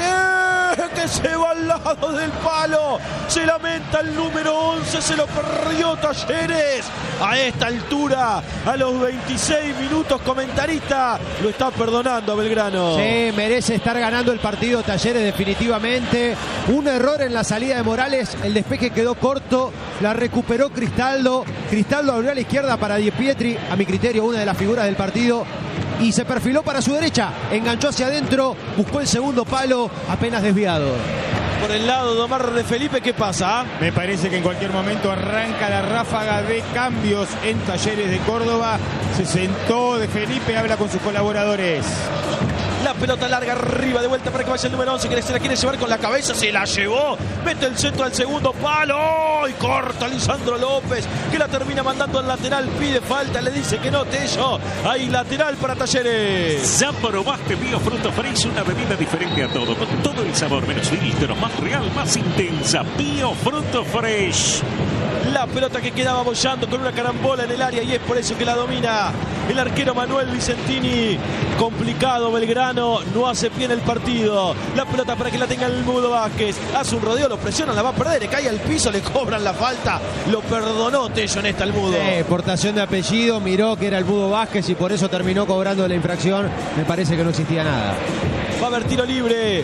que se va al lado del palo. Se lamenta el número once, se lo perdió Talleres. A esta altura, a los veintiséis minutos, comentarista lo está perdonando a Belgrano. Sí, merece estar ganando el partido Talleres definitivamente. Un error en la salida de Morales, el despeje quedó corto, la recuperó Cristaldo. Cristaldo abrió a la izquierda para De Pietri, a mi criterio una de las figuras del partido, y se perfiló para su derecha, enganchó hacia adentro, buscó el segundo palo, apenas desviado. Por el lado de Omar de Felipe, ¿qué pasa? Me parece que en cualquier momento arranca la ráfaga de cambios en Talleres de Córdoba. Se sentó de Felipe, habla con sus colaboradores. La pelota larga arriba, de vuelta para que vaya el número once, que se la quiere llevar con la cabeza, se la llevó, mete el centro al segundo palo y corta Lisandro López, que la termina mandando al lateral, pide falta, le dice que no, Tello. Hay lateral para Talleres. Ya probaste Bio Fruto Fresh, una bebida diferente a todo, con todo el sabor, menos filtro, más real, más intensa. Bio Fruto Fresh. La pelota que quedaba bollando con una carambola en el área y es por eso que la domina el arquero Manuel Vicentini. Complicado Belgrano, no hace pie en el partido. La pelota para que la tenga el Mudo Vázquez. Hace un rodeo, lo presionan, la va a perder, le cae al piso, le cobran la falta. Lo perdonó Tello en esta el Mudo. Sí, portación de apellido, miró que era el Mudo Vázquez y por eso terminó cobrando la infracción. Me parece que no existía nada. Va a haber tiro libre.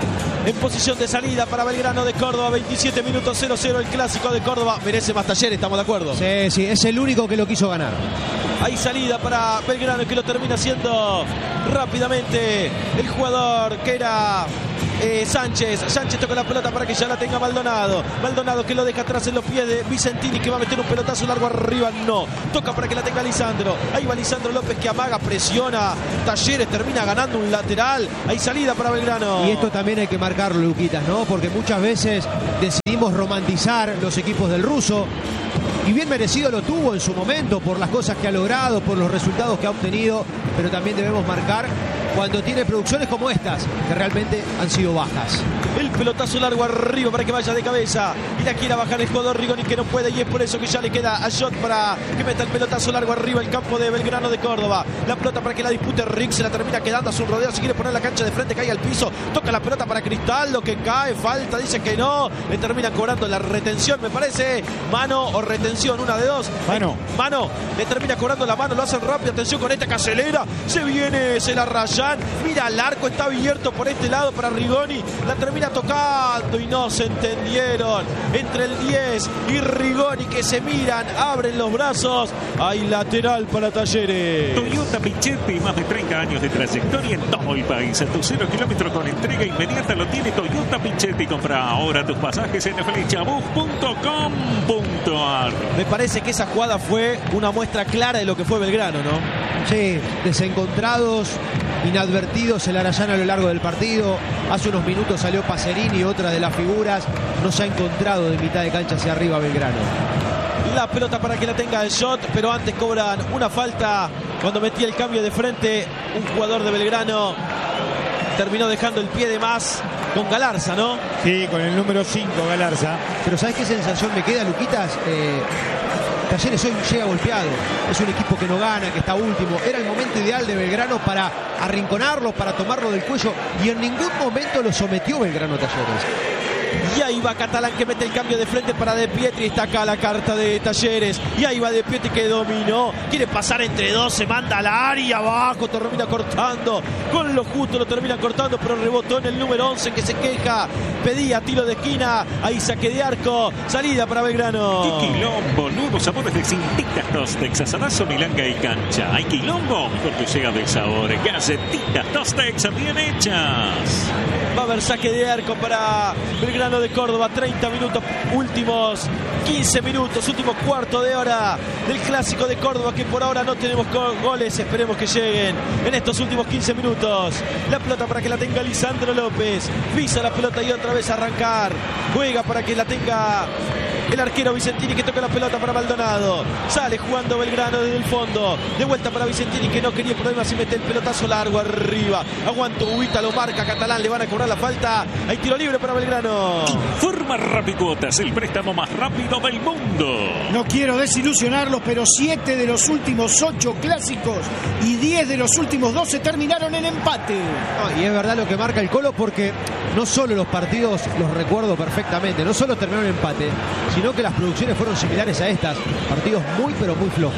En posición de salida para Belgrano de Córdoba, veintisiete minutos, cero cero el clásico de Córdoba. Merece más Talleres, estamos de acuerdo. Sí, sí, es el único que lo quiso ganar. Hay salida para Belgrano, que lo termina haciendo rápidamente el jugador que era eh, Sánchez. Sánchez toca la pelota para que ya la tenga Maldonado. Maldonado que lo deja atrás en los pies de Vicentini, que va a meter un pelotazo largo arriba. No, toca para que la tenga Lisandro. Ahí va Lisandro López, que amaga, presiona. Talleres termina ganando un lateral. Hay salida para Belgrano. Y esto también hay que marcarlo, Luquitas, ¿no? Porque muchas veces decidimos romantizar los equipos del ruso. Y bien merecido lo tuvo en su momento por las cosas que ha logrado, por los resultados que ha obtenido, pero también debemos marcar cuando tiene producciones como estas, que realmente han sido bajas. El pelotazo largo arriba para que vaya de cabeza y la quiera bajar el jugador Rigoni, que no puede, y es por eso que ya le queda a Shot para que meta el pelotazo largo arriba el campo de Belgrano de Córdoba. La pelota para que la dispute Rick, se la termina quedando a su rodeo, si quiere poner la cancha de frente, cae al piso, toca la pelota para Cristaldo, que cae, falta, dice que no, le termina cobrando la retención, me parece, mano o retención, una de dos. Mano. Mano, le termina cobrando la mano, lo hacen rápido, atención con esta que acelera, se viene, se la rayan, mira el arco, está abierto por este lado para Rigoni, la termina tocando y no se entendieron entre el diez y Rigoni, que se miran, abren los brazos. Hay lateral para Talleres. Toyota Pichetti, más de treinta años de trayectoria en todo el país. A tu cero kilómetros con entrega inmediata lo tiene Toyota Pichetti. Compra ahora tus pasajes en flechabus punto com punto ar. Me parece que esa jugada fue una muestra clara de lo que fue Belgrano, ¿no? Sí, desencontrados, inadvertidos el Arayán a lo largo del partido. Hace unos minutos salió Pacerini, otra de las figuras. No se ha encontrado de mitad de cancha hacia arriba Belgrano. La pelota para que la tenga el Shot, pero antes cobran una falta cuando metía el cambio de frente. Un jugador de Belgrano terminó dejando el pie de más con Galarza, ¿no? Sí, con el número cinco, Galarza. Pero ¿sabes qué sensación me queda, Luquitas? Eh, Talleres hoy llega golpeado. Es un equipo que no gana, que está último. Era el momento ideal de Belgrano para arrinconarlo, para tomarlo del cuello. Y en ningún momento lo sometió Belgrano a Talleres. Y ahí va Catalán, que mete el cambio de frente para De Pietri. Está acá la carta de Talleres. Y ahí va De Pietri, que dominó. Quiere pasar entre dos, se manda al área abajo. Termina cortando. Con lo justo lo termina cortando, pero rebotó en el número once, que se queja. Pedía tiro de esquina. Ahí saque de arco. Salida para Belgrano. Y quilombo, nuevos sabores de Cintitas Tostex, asadazo, milanga y cancha. Hay quilombo, porque llega de sabor. Galletitas Tostex bien hechas. Va a haber saque de arco para Belgrano de Córdoba. treinta minutos, últimos quince minutos, último cuarto de hora del clásico de Córdoba, que por ahora no tenemos goles. Esperemos que lleguen en estos últimos quince minutos. La pelota para que la tenga Lisandro López. Pisa la pelota y otra vez arrancar. Juega para que la tenga el arquero Vicentini, que toca la pelota para Maldonado. Sale jugando Belgrano desde el fondo. De vuelta para Vicentini, que no quería problemas y mete el pelotazo largo arriba. Aguanta Ubita, lo marca Catalán, le van a cobrar la falta. Hay tiro libre para Belgrano. Informa Rapicuotas, el préstamo más rápido del mundo. No quiero desilusionarlos, pero siete de los últimos ocho clásicos y diez de los últimos doce terminaron en empate. No, y es verdad lo que marca el Colo, porque no solo los partidos los recuerdo perfectamente, no solo terminaron en empate, sino que las producciones fueron similares a estas. Partidos muy pero muy flojos.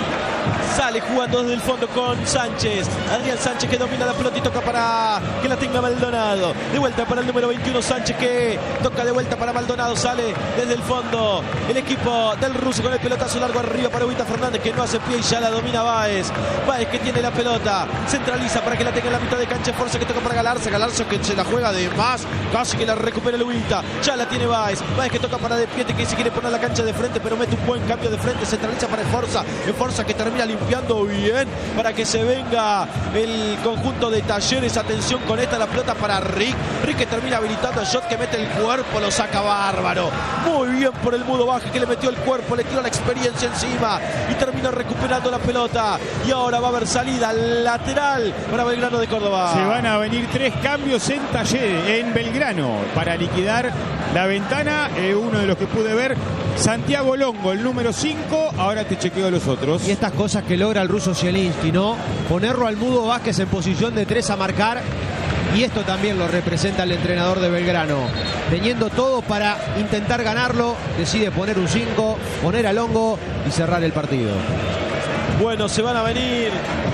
Sale jugando desde el fondo con Sánchez. Adrián Sánchez, que domina la pelota y toca para que la tenga Maldonado. De vuelta para el número veintiuno, Sánchez, que toca de vuelta para Maldonado. Sale desde el fondo el equipo del ruso con el pelotazo largo arriba para Ubita Fernández, que no hace pie y ya la domina Báez. Báez, que tiene la pelota, centraliza para que la tenga en la mitad de cancha. Forza, que toca para Galarza. Galarza, que se la juega de más, casi que la recupera el Ubita. Ya la tiene Báez. Báez, que toca para De Pietri, que se quiere poner la cancha de frente, pero mete un buen cambio de frente. Centraliza para el Forza. El Forza, que termina termina limpiando bien para que se venga el conjunto de Talleres. Atención con esta, la pelota para Rick. Rick que termina habilitando el shot, que mete el cuerpo, lo saca bárbaro. Muy bien por el Mudo Vázquez, que le metió el cuerpo, le tiró la experiencia encima y terminó recuperando la pelota. Y ahora va a haber salida lateral para Belgrano de Córdoba. Se van a venir tres cambios en Talleres, en Belgrano, para liquidar la ventana. Eh, uno de los que pude ver, Santiago Longo, el número cinco. Ahora te chequeo los otros. Y estas cosas que logra el ruso Zielinski, ¿no? Ponerlo al Mudo Vázquez en posición de tres a marcar. Y esto también lo representa el entrenador de Belgrano. Teniendo todo para intentar ganarlo, decide poner un cinco, poner a Longo y cerrar el partido. Bueno, se van a venir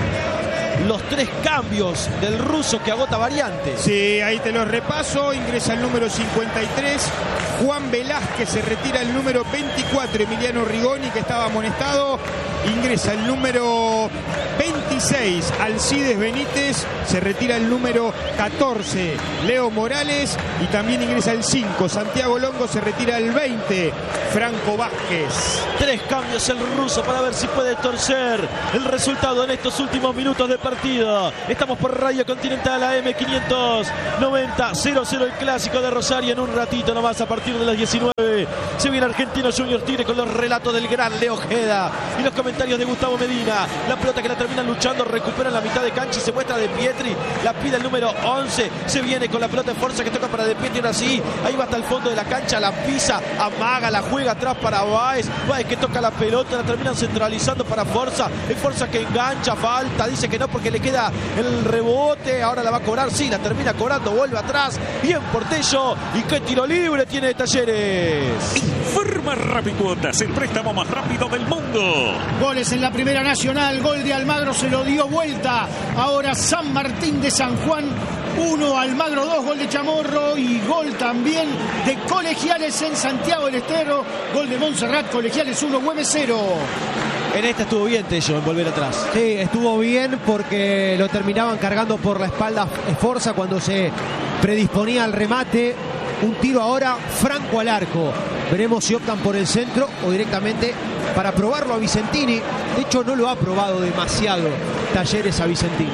los tres cambios del ruso, que agota variantes. Sí, ahí te los repaso. Ingresa el número cincuenta y tres, Juan Velázquez. Se retira el número veinticuatro, Emiliano Rigoni, que estaba amonestado. Ingresa el número veintiséis, Alcides Benítez. Se retira el número catorce, Leo Morales. Y también ingresa el cinco, Santiago Longo. Se retira el veinte, Franco Vázquez. Tres cambios el ruso para ver si puede torcer el resultado en estos últimos minutos de partido. Estamos por Radio Continental A M quinientos noventa, cero cero el clásico de Rosario. En un ratito nomás, a partir de las diecinueve, se viene Argentinos Juniors Tigre con los relatos del gran Leo Ojeda y los comentarios de Gustavo Medina. La pelota que la terminan luchando, recupera la mitad de cancha y se muestra De Pietri. La pide el número once. Se viene con la pelota de fuerza que toca para De Pietri. Ahora sí, ahí va hasta el fondo de la cancha, la pisa, amaga, la juega atrás para Báez. Báez que toca la pelota, la terminan centralizando para Forza. Es Forza que engancha, falta, dice que no porque le queda el rebote. Ahora la va a cobrar, sí, la termina cobrando, vuelve atrás. Bien Portello. Y qué tiro libre tiene Talleres. Informa Rapicuotas, el préstamo más rápido del mundo. Goles en la Primera Nacional, gol de Almagro, se lo dio vuelta. Ahora San Martín de San Juan, uno, Almagro dos, gol de Chamorro y gol también de Colegiales en Santiago del Estero, gol de Montserrat, Colegiales uno, Güemes cero. En esta estuvo bien Tello en volver atrás. Sí, estuvo bien porque lo terminaban cargando por la espalda Forza cuando se predisponía al remate. Un tiro ahora franco al arco. Veremos si optan por el centro o directamente para probarlo a Vicentini. De hecho, no lo ha probado demasiado Talleres a Vicentini.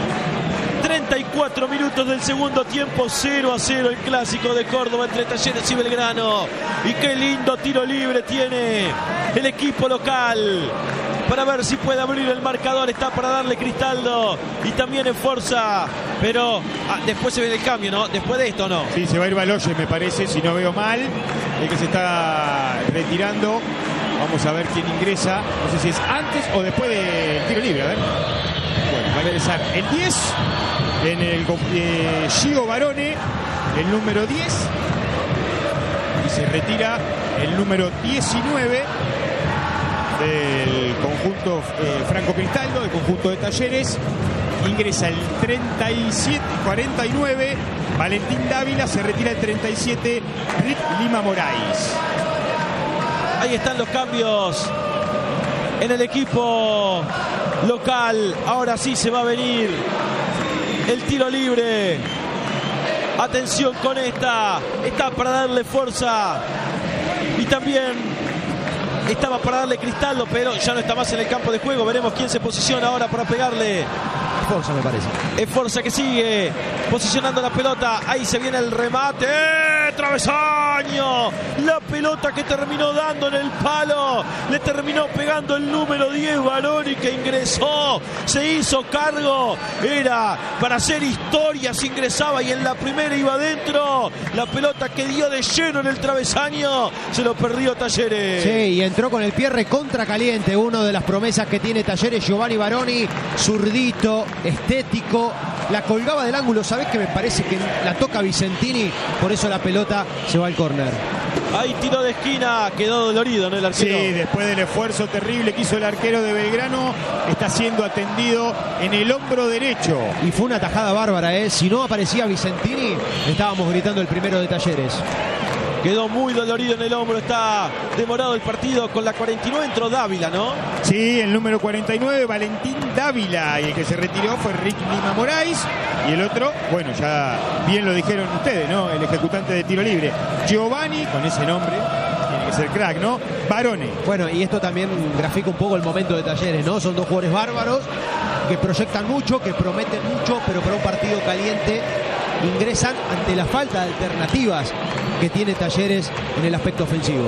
treinta y cuatro minutos del segundo tiempo, cero a cero el clásico de Córdoba entre Talleres y Belgrano. Y qué lindo tiro libre tiene el equipo local para ver si puede abrir el marcador. Está para darle Cristaldo y también en Forza, pero ah, después se ve el cambio, ¿no? Después de esto, ¿no? Sí, se va a ir Baloyes, me parece, si no veo mal, el que se está retirando. Vamos a ver quién ingresa, no sé si es antes o después del tiro libre, a ver. Bueno, va a ingresar el diez en el eh, Gio Barone, el número diez, y se retira el número diecinueve del conjunto eh, Franco Cristaldo, del conjunto de Talleres. Ingresa el treinta y siete, cuarenta y nueve, Valentín Dávila. Se retira el treinta y siete, Rick Lima Moraes. Ahí están los cambios en el equipo local. Ahora sí se va a venir el tiro libre. Atención con esta. Está para darle fuerza. Y también estaba para darle Cristaldo, pero ya no está más en el campo de juego. Veremos quién se posiciona ahora para pegarle. Forza, me parece. Es Forza que sigue posicionando la pelota. Ahí se viene el remate. ¡Eh! ¡Travesaño! La pelota que terminó dando en el palo. Le terminó pegando el número diez, Baroni, que ingresó. Se hizo cargo. Era para hacer historia si ingresaba y en la primera iba adentro. La pelota que dio de lleno en el travesaño. Se lo perdió Talleres. Sí, y entró con el pie recontra caliente. Uno de las promesas que tiene Talleres, Giovanni Baroni. Zurdito, estético. La colgaba del ángulo. ¿Sabés que me parece que la toca Vicentini? Por eso la pelota se va al córner. Ahí tiro de esquina, quedó dolorido, ¿no? El arquero. Sí, después del esfuerzo terrible que hizo el arquero de Belgrano, está siendo atendido en el hombro derecho. Y fue una tajada bárbara, ¿eh? Si no aparecía Vicentini, estábamos gritando el primero de Talleres. Quedó muy dolorido en el hombro, está demorado el partido. Con la cuarenta y nueve entró Dávila, ¿no? Sí, el número cuarenta y nueve, Valentín Dávila. Y el que se retiró fue Rick Lima Moraes. Y el otro, bueno, ya bien lo dijeron ustedes, ¿no? El ejecutante de tiro libre, Giovanni, con ese nombre, tiene que ser crack, ¿no? Baroni. Bueno, y esto también grafica un poco el momento de Talleres, ¿no? Son dos jugadores bárbaros que proyectan mucho, que prometen mucho, pero para un partido caliente ingresan ante la falta de alternativas que tiene Talleres en el aspecto ofensivo.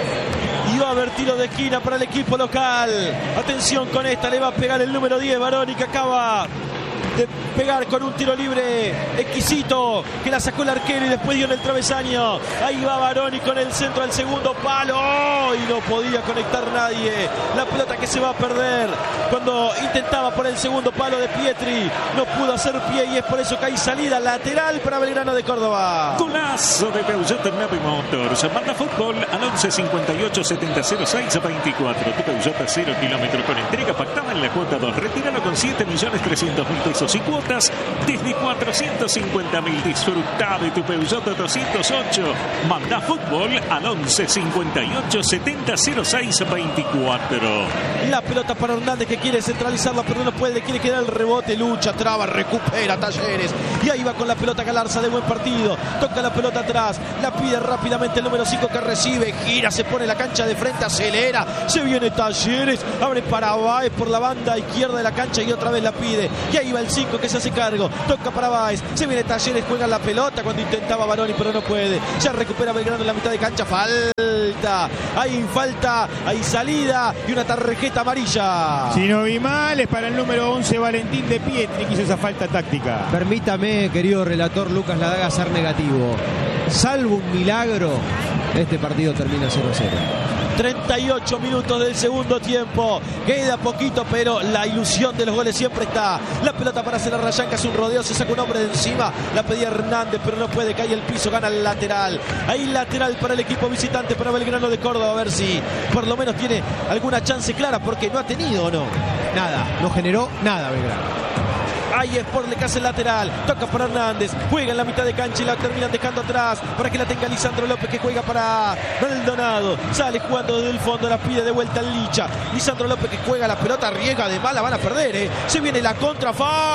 Y va a haber tiro de esquina para el equipo local. Atención con esta, le va a pegar el número diez, Baroni, que acaba de pegar con un tiro libre exquisito que la sacó el arquero y después dio en el travesaño. Ahí va Baroni con el centro del segundo palo. ¡Oh! Y no podía conectar nadie. La pelota que se va a perder cuando intentaba por el segundo palo de Pietri. No pudo hacer pie y es por eso que hay salida lateral para Belgrano de Córdoba. Golazo de Peugeot Navi Motors. Manda fútbol al once cincuenta y ocho setenta cero seis veinticuatro. Tu Peugeot a cero kilómetros con entrega pactada en la cuota dos. Retíralo con siete millones trescientos mil pesos y cuotas desde cuatrocientos cincuenta mil. Disfruta de tu Peugeot doscientos ocho. Manda fútbol al once cincuenta y ocho setenta cero seis veinticuatro. La pelota para Hernández que quiere centralizarla, pero no puede, quiere quedar el rebote, lucha, traba, recupera Talleres. Y ahí va con la pelota Galarza de buen partido. Toca la pelota atrás, la pide rápidamente el número cinco que recibe, gira, se pone la cancha de frente, acelera, se viene Talleres, abre para Báez por la banda izquierda de la cancha y otra vez la pide. Y ahí va el cinco que se hace cargo, toca para Báez, se viene Talleres, juega la pelota cuando intentaba Baroni pero no puede. Ya recupera Belgrano en la mitad de cancha, falta, hay falta, hay salida y una tarjeta amarilla. Si no vi mal, es para el número once Valentín de Pietri que hizo esa falta táctica. Permítame, querido relator Lucas Ladaga, ser negativo. Salvo un milagro, este partido termina cero a cero. treinta y ocho minutos del segundo tiempo. Queda poquito, pero la ilusión de los goles siempre está. La pelota para hacer a Rayán, que hace un rodeo, se saca un hombre de encima. La pedía Hernández, pero no puede. Cae el piso, gana el lateral. Ahí lateral para el equipo visitante, para Belgrano de Córdoba. A ver si por lo menos tiene alguna chance clara, porque no ha tenido, ¿o no? Nada, no generó nada Belgrano. Ahí es por le que hace el lateral, toca para Hernández, juega en la mitad de cancha y la terminan dejando atrás para que la tenga Lisandro López, que juega para Maldonado, sale jugando desde el fondo, la pide de vuelta al Licha. Lisandro López que juega la pelota, riega de mala, van a perder, ¿eh? Se viene la contra,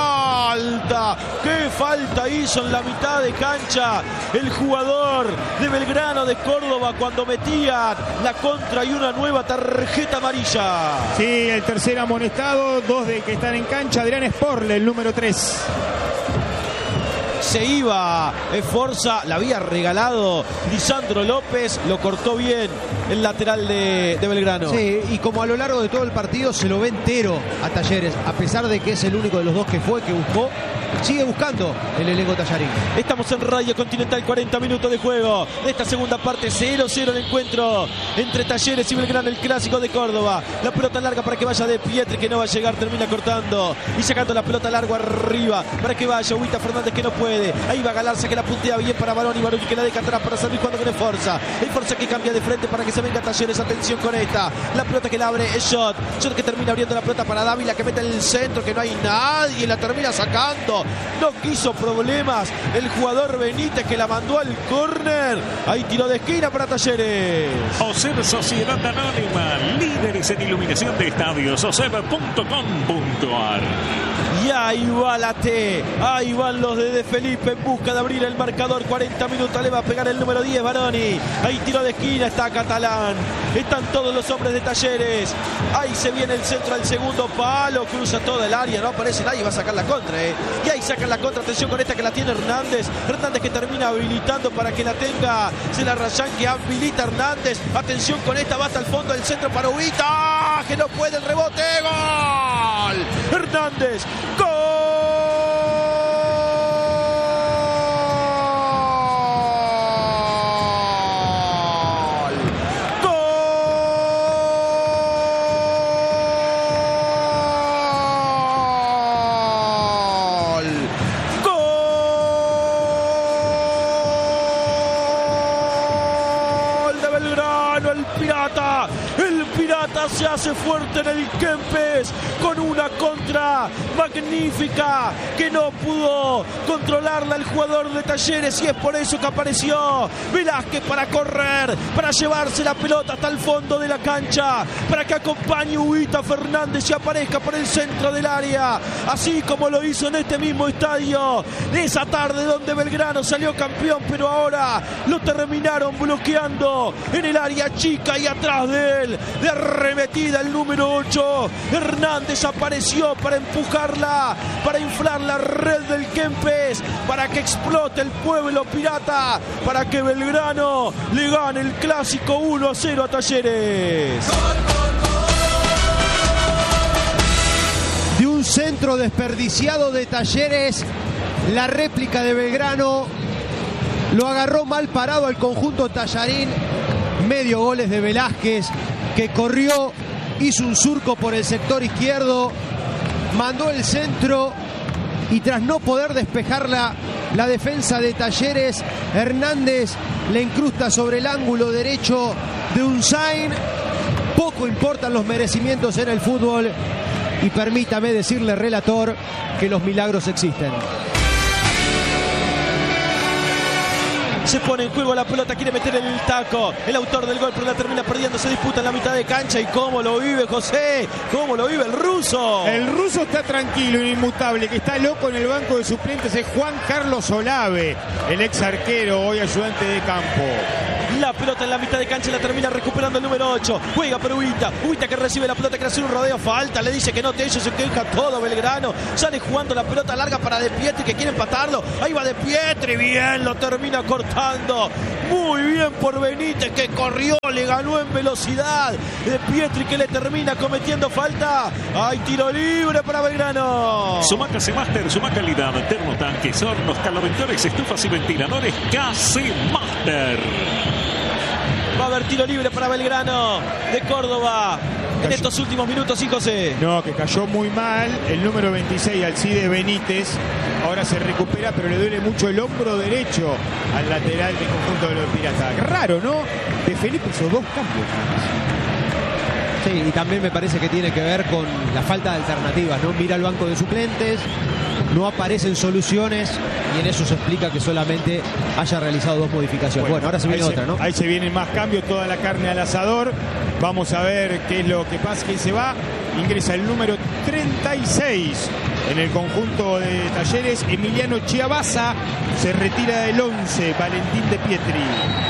falta, qué falta hizo en la mitad de cancha el jugador de Belgrano de Córdoba cuando metía la contra y una nueva tarjeta amarilla. Sí, el tercer amonestado, dos de que están en cancha, Adrián Sporle, el número tres. Se iba Forza, la había regalado Lisandro López, lo cortó bien el lateral de, de Belgrano. Sí, y como a lo largo de todo el partido se lo ve entero a Talleres, a pesar de que es el único de los dos que fue, que buscó, sigue buscando el elenco tallarín. Estamos en Radio Continental, cuarenta minutos de juego de esta segunda parte, cero cero el encuentro entre Talleres y Belgrano, el clásico de Córdoba. La pelota larga para que vaya de Pietri, que no va a llegar, termina cortando y sacando la pelota largo arriba para que vaya Huita Fernández, que no puede. Ahí va Galarza, que la puntea bien para Baroni, Baroni que la deja atrás para salir cuando viene Forza. El Forza que cambia de frente para que se venga Talleres. Atención con esta, la pelota que la abre es Shot, Shot que termina abriendo la pelota para Dávila, que mete en el centro, que no hay nadie, la termina sacando. No quiso problemas el jugador Benítez, que la mandó al córner. Ahí tiro de esquina para Talleres. OSEB Sociedad Anónima, líderes en iluminación de estadios, oseb punto com punto ar. Y ahí va la T, ahí van los de, de Felipe en busca de abrir el marcador. Cuarenta minutos, le va a pegar el número diez, Baroni. Ahí tiro de esquina, está Catalán. Están todos los hombres de Talleres. Ahí se viene el centro al segundo palo, cruza toda el área, no aparece nadie, va a sacar la contra, ¿eh? Y ahí sacan la contra, atención con esta que la tiene Hernández. Hernández que termina habilitando para que la tenga Cela Rayán, que habilita Hernández. Atención con esta, va hasta el fondo del centro para Huita, que no puede el rebote, gol. Hernández, gol. El Pirata, el Pirata se hace fuerte en el Kempes con una contra magnífica que no pudo controlarla el jugador de Talleres, y es por eso que apareció Velázquez para correr, para llevarse la pelota hasta el fondo de la cancha, para que acompañe Huguita Fernández y aparezca por el centro del área, así como lo hizo en este mismo estadio de esa tarde donde Belgrano salió campeón, pero ahora lo terminaron bloqueando en el área chica, y atrás de él, de arremetida, el número ocho, Hernández apareció para empujarla, para inflar la red del Kempes, para que explote el pueblo pirata, para que Belgrano le gane el clásico uno a cero a Talleres. De un centro desperdiciado de Talleres, la réplica de Belgrano lo agarró mal parado al conjunto tallarín. Medio goles de Velázquez, que corrió, hizo un surco por el sector izquierdo, mandó el centro, y tras no poder despejarla la defensa de Talleres, Hernández le incrusta sobre el ángulo derecho de Unzain. Poco importan los merecimientos en el fútbol, y permítame decirle, relator, que los milagros existen. Se pone en juego la pelota, quiere meter el taco el autor del gol, pero la termina perdiendo. Se disputa en la mitad de cancha, y cómo lo vive José, cómo lo vive el ruso. El ruso está tranquilo, inmutable. Que está loco en el banco de suplentes es Juan Carlos Olave, el ex arquero, hoy ayudante de campo. La pelota en la mitad de cancha, la termina recuperando el número ocho. Juega por Huguita. Huguita que recibe la pelota, que hace un rodeo. Falta, le dice que no te eche, se queja todo Belgrano. Sale jugando la pelota larga para De Pietri, que quiere empatarlo. Ahí va De Pietri, bien, lo termina cortando. Muy bien por Benítez, que corrió, le ganó en velocidad. De Pietri que le termina cometiendo falta. Hay tiro libre para Belgrano. Sumaca Master, suma calidad, termotanques, hornos, caloventores, estufas y ventiladores. K C Master. Va a haber tiro libre para Belgrano de Córdoba en estos últimos minutos, sí, José. No, que cayó muy mal el número veintiséis, Alcide Benítez. Ahora se recupera, pero le duele mucho el hombro derecho al lateral del conjunto de los Piratas. Raro, ¿no? De Felipe hizo dos cambios. Sí, y también me parece que tiene que ver con la falta de alternativas, ¿no? Mira el banco de suplentes, no aparecen soluciones, y en eso se explica que solamente haya realizado dos modificaciones. Bueno, bueno ahora se viene otra, ¿no? Ahí se vienen más cambios, toda la carne al asador. Vamos a ver qué es lo que pasa, quién se va. Ingresa el número treinta y seis en el conjunto de Talleres, Emiliano Chiabaza. Se retira del once, Valentín De Pietri.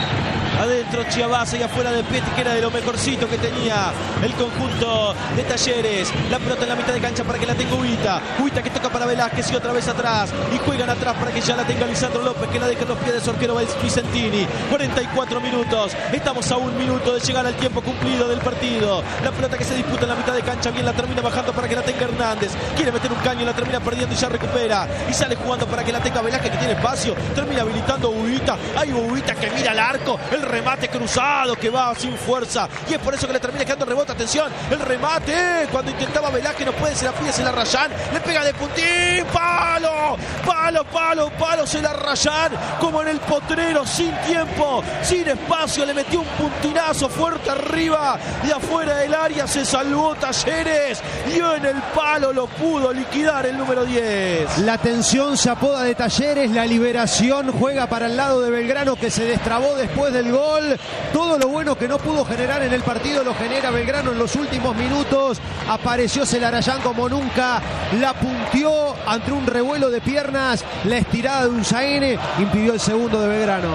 Adentro Chiabaza y afuera De Pietri, que era de lo mejorcito que tenía el conjunto de Talleres. La pelota en la mitad de cancha para que la tenga Huguita. Huguita que toca para Velázquez y otra vez atrás. Y juegan atrás para que ya la tenga Lisandro López, que la deja en los pies de su arquero Vicentini. cuarenta y cuatro minutos. Estamos a un minuto de llegar al tiempo cumplido del partido. La pelota que se disputa en la mitad de cancha. Bien la termina bajando para que la tenga Hernández. Quiere meter un caño, la termina perdiendo y ya recupera. Y sale jugando para que la tenga Velázquez, que tiene espacio. Termina habilitando Huguita. Hay Huguita que mira al arco. El remate cruzado que va sin fuerza, y es por eso que le termina quedando rebote. Atención, el remate cuando intentaba Velázquez, no puede, se la pide, se la rayan, le pega de puntín, palo, palo, palo, palo, se la rayan como en el potrero, sin tiempo, sin espacio, le metió un puntinazo fuerte arriba y afuera del área, se salvó Talleres y en el palo lo pudo liquidar el número diez. La tensión se apoda de Talleres, la liberación juega para el lado de Belgrano, que se destrabó después del gol. Todo lo bueno que no pudo generar en el partido lo genera Belgrano en los últimos minutos. Apareció Celarayán como nunca, la punteó ante un revuelo de piernas, la estirada de Unzain impidió el segundo de Belgrano.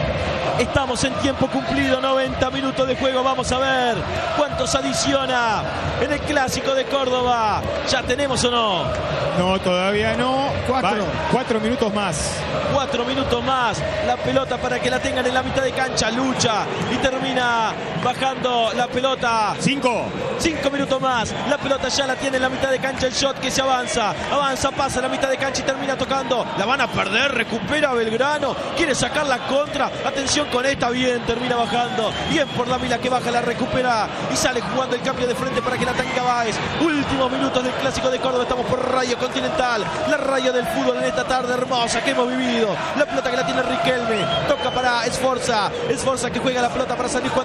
Estamos en tiempo cumplido, noventa minutos de juego. Vamos a ver cuántos adiciona en el clásico de Córdoba. ¿Ya tenemos o no? No, todavía no. Cuatro. Va, cuatro minutos más. Cuatro minutos más. La pelota para que la tengan en la mitad de cancha. Lucha y termina bajando la pelota. Cinco. Cinco minutos más. La pelota ya la tiene en la mitad de cancha. El shot que se avanza. Avanza, pasa a la mitad de cancha y termina tocando. La van a perder. Recupera Belgrano. Quiere sacar la contra. Atención con esta. Bien, termina bajando. Bien por la Vila que baja, la recupera. Y sale jugando el cambio de frente para que la tenga Báez. Últimos minutos del clásico de Córdoba. Estamos por Radio Continental. La radio del fútbol en esta tarde hermosa que hemos vivido. La pelota que la tiene Riquelme. Toca para Esforza. Esforza que juega la pelota para salir jugando con David.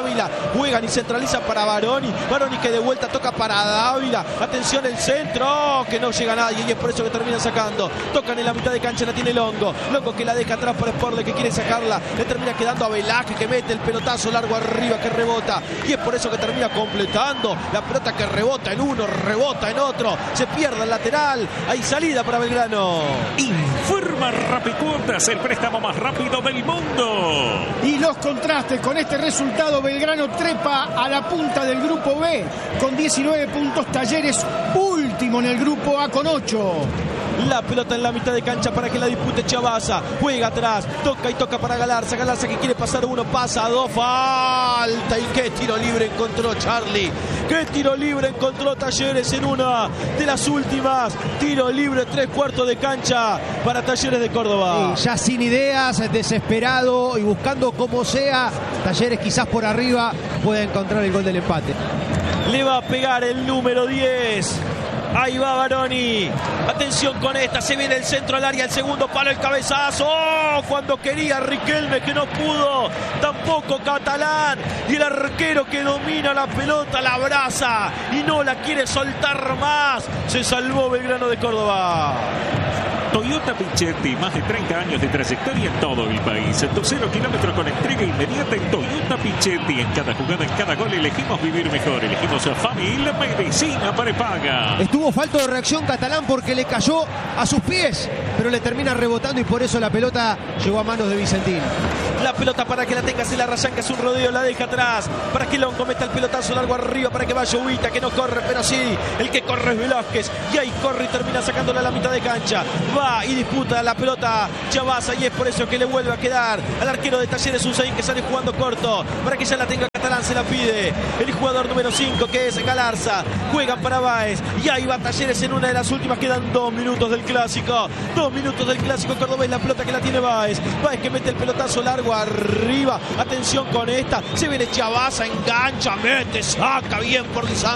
Dávila. Juegan y centralizan para Baroni. Baroni que de vuelta toca para Dávila. Atención el centro, oh, que no llega nadie y es por eso que termina sacando. Tocan en la mitad de cancha, la tiene Longo. Longo que la deja atrás por Sporle, que quiere sacarla. Le termina quedando a Velázquez, que mete el pelotazo largo arriba, que rebota. Y es por eso que termina completando. La pelota que rebota en uno, rebota en otro. Se pierde el lateral. Hay salida para Belgrano. Informa Rapicuotas, el préstamo más rápido del mundo. Y los contrastes con este resultado, Belgrano trepa a la punta del grupo B con diecinueve puntos, Talleres último en el grupo A con ocho. La pelota en la mitad de cancha para que la dispute Chavasa. Juega atrás, toca y toca para Galarza. Galarza que quiere pasar uno, pasa a dos, falta. Y qué tiro libre encontró Charlie. Qué tiro libre encontró Talleres en una de las últimas. Tiro libre, tres cuartos de cancha para Talleres de Córdoba. Sí, ya sin ideas, desesperado y buscando como sea. Talleres quizás por arriba pueda encontrar el gol del empate. Le va a pegar el número diez. Ahí va Baroni. Atención con esta. Se viene el centro al área. El segundo palo, el cabezazo. ¡Oh! Cuando quería Riquelme, que no pudo. Tampoco Catalán. Y el arquero que domina la pelota la abraza y no la quiere soltar más. Se salvó Belgrano de Córdoba. Toyota Pichetti, más de treinta años de trayectoria en todo el país. Tu cero kilómetros con entrega inmediata en Toyota Pichetti. En cada jugada, en cada gol, elegimos vivir mejor. Elegimos a familia, medicina prepaga. Estuvo falto de reacción Catalán porque le cayó a sus pies, pero le termina rebotando y por eso la pelota llegó a manos de Vicentín. La pelota para que la tenga, se la arranca, es un rodeo, la deja atrás. Para que Longo meta el pelotazo largo arriba, para que vaya Ubita, que no corre, pero sí, el que corre es Velázquez. Y ahí corre y termina sacándola a la mitad de cancha. Va y disputa la pelota Chavasa y es por eso que le vuelve a quedar al arquero de Talleres Hussein, que sale jugando corto. Para que ya la tenga Catalán, se la pide el jugador número cinco, que es Galarza. Juegan para Báez y ahí va Talleres en una de las últimas. Quedan dos minutos del clásico. Dos minutos del clásico cordobés. La pelota que la tiene Báez. Báez que mete el pelotazo largo arriba. Atención con esta. Se viene Chavasa, engancha, mete, saca bien por Lisandro.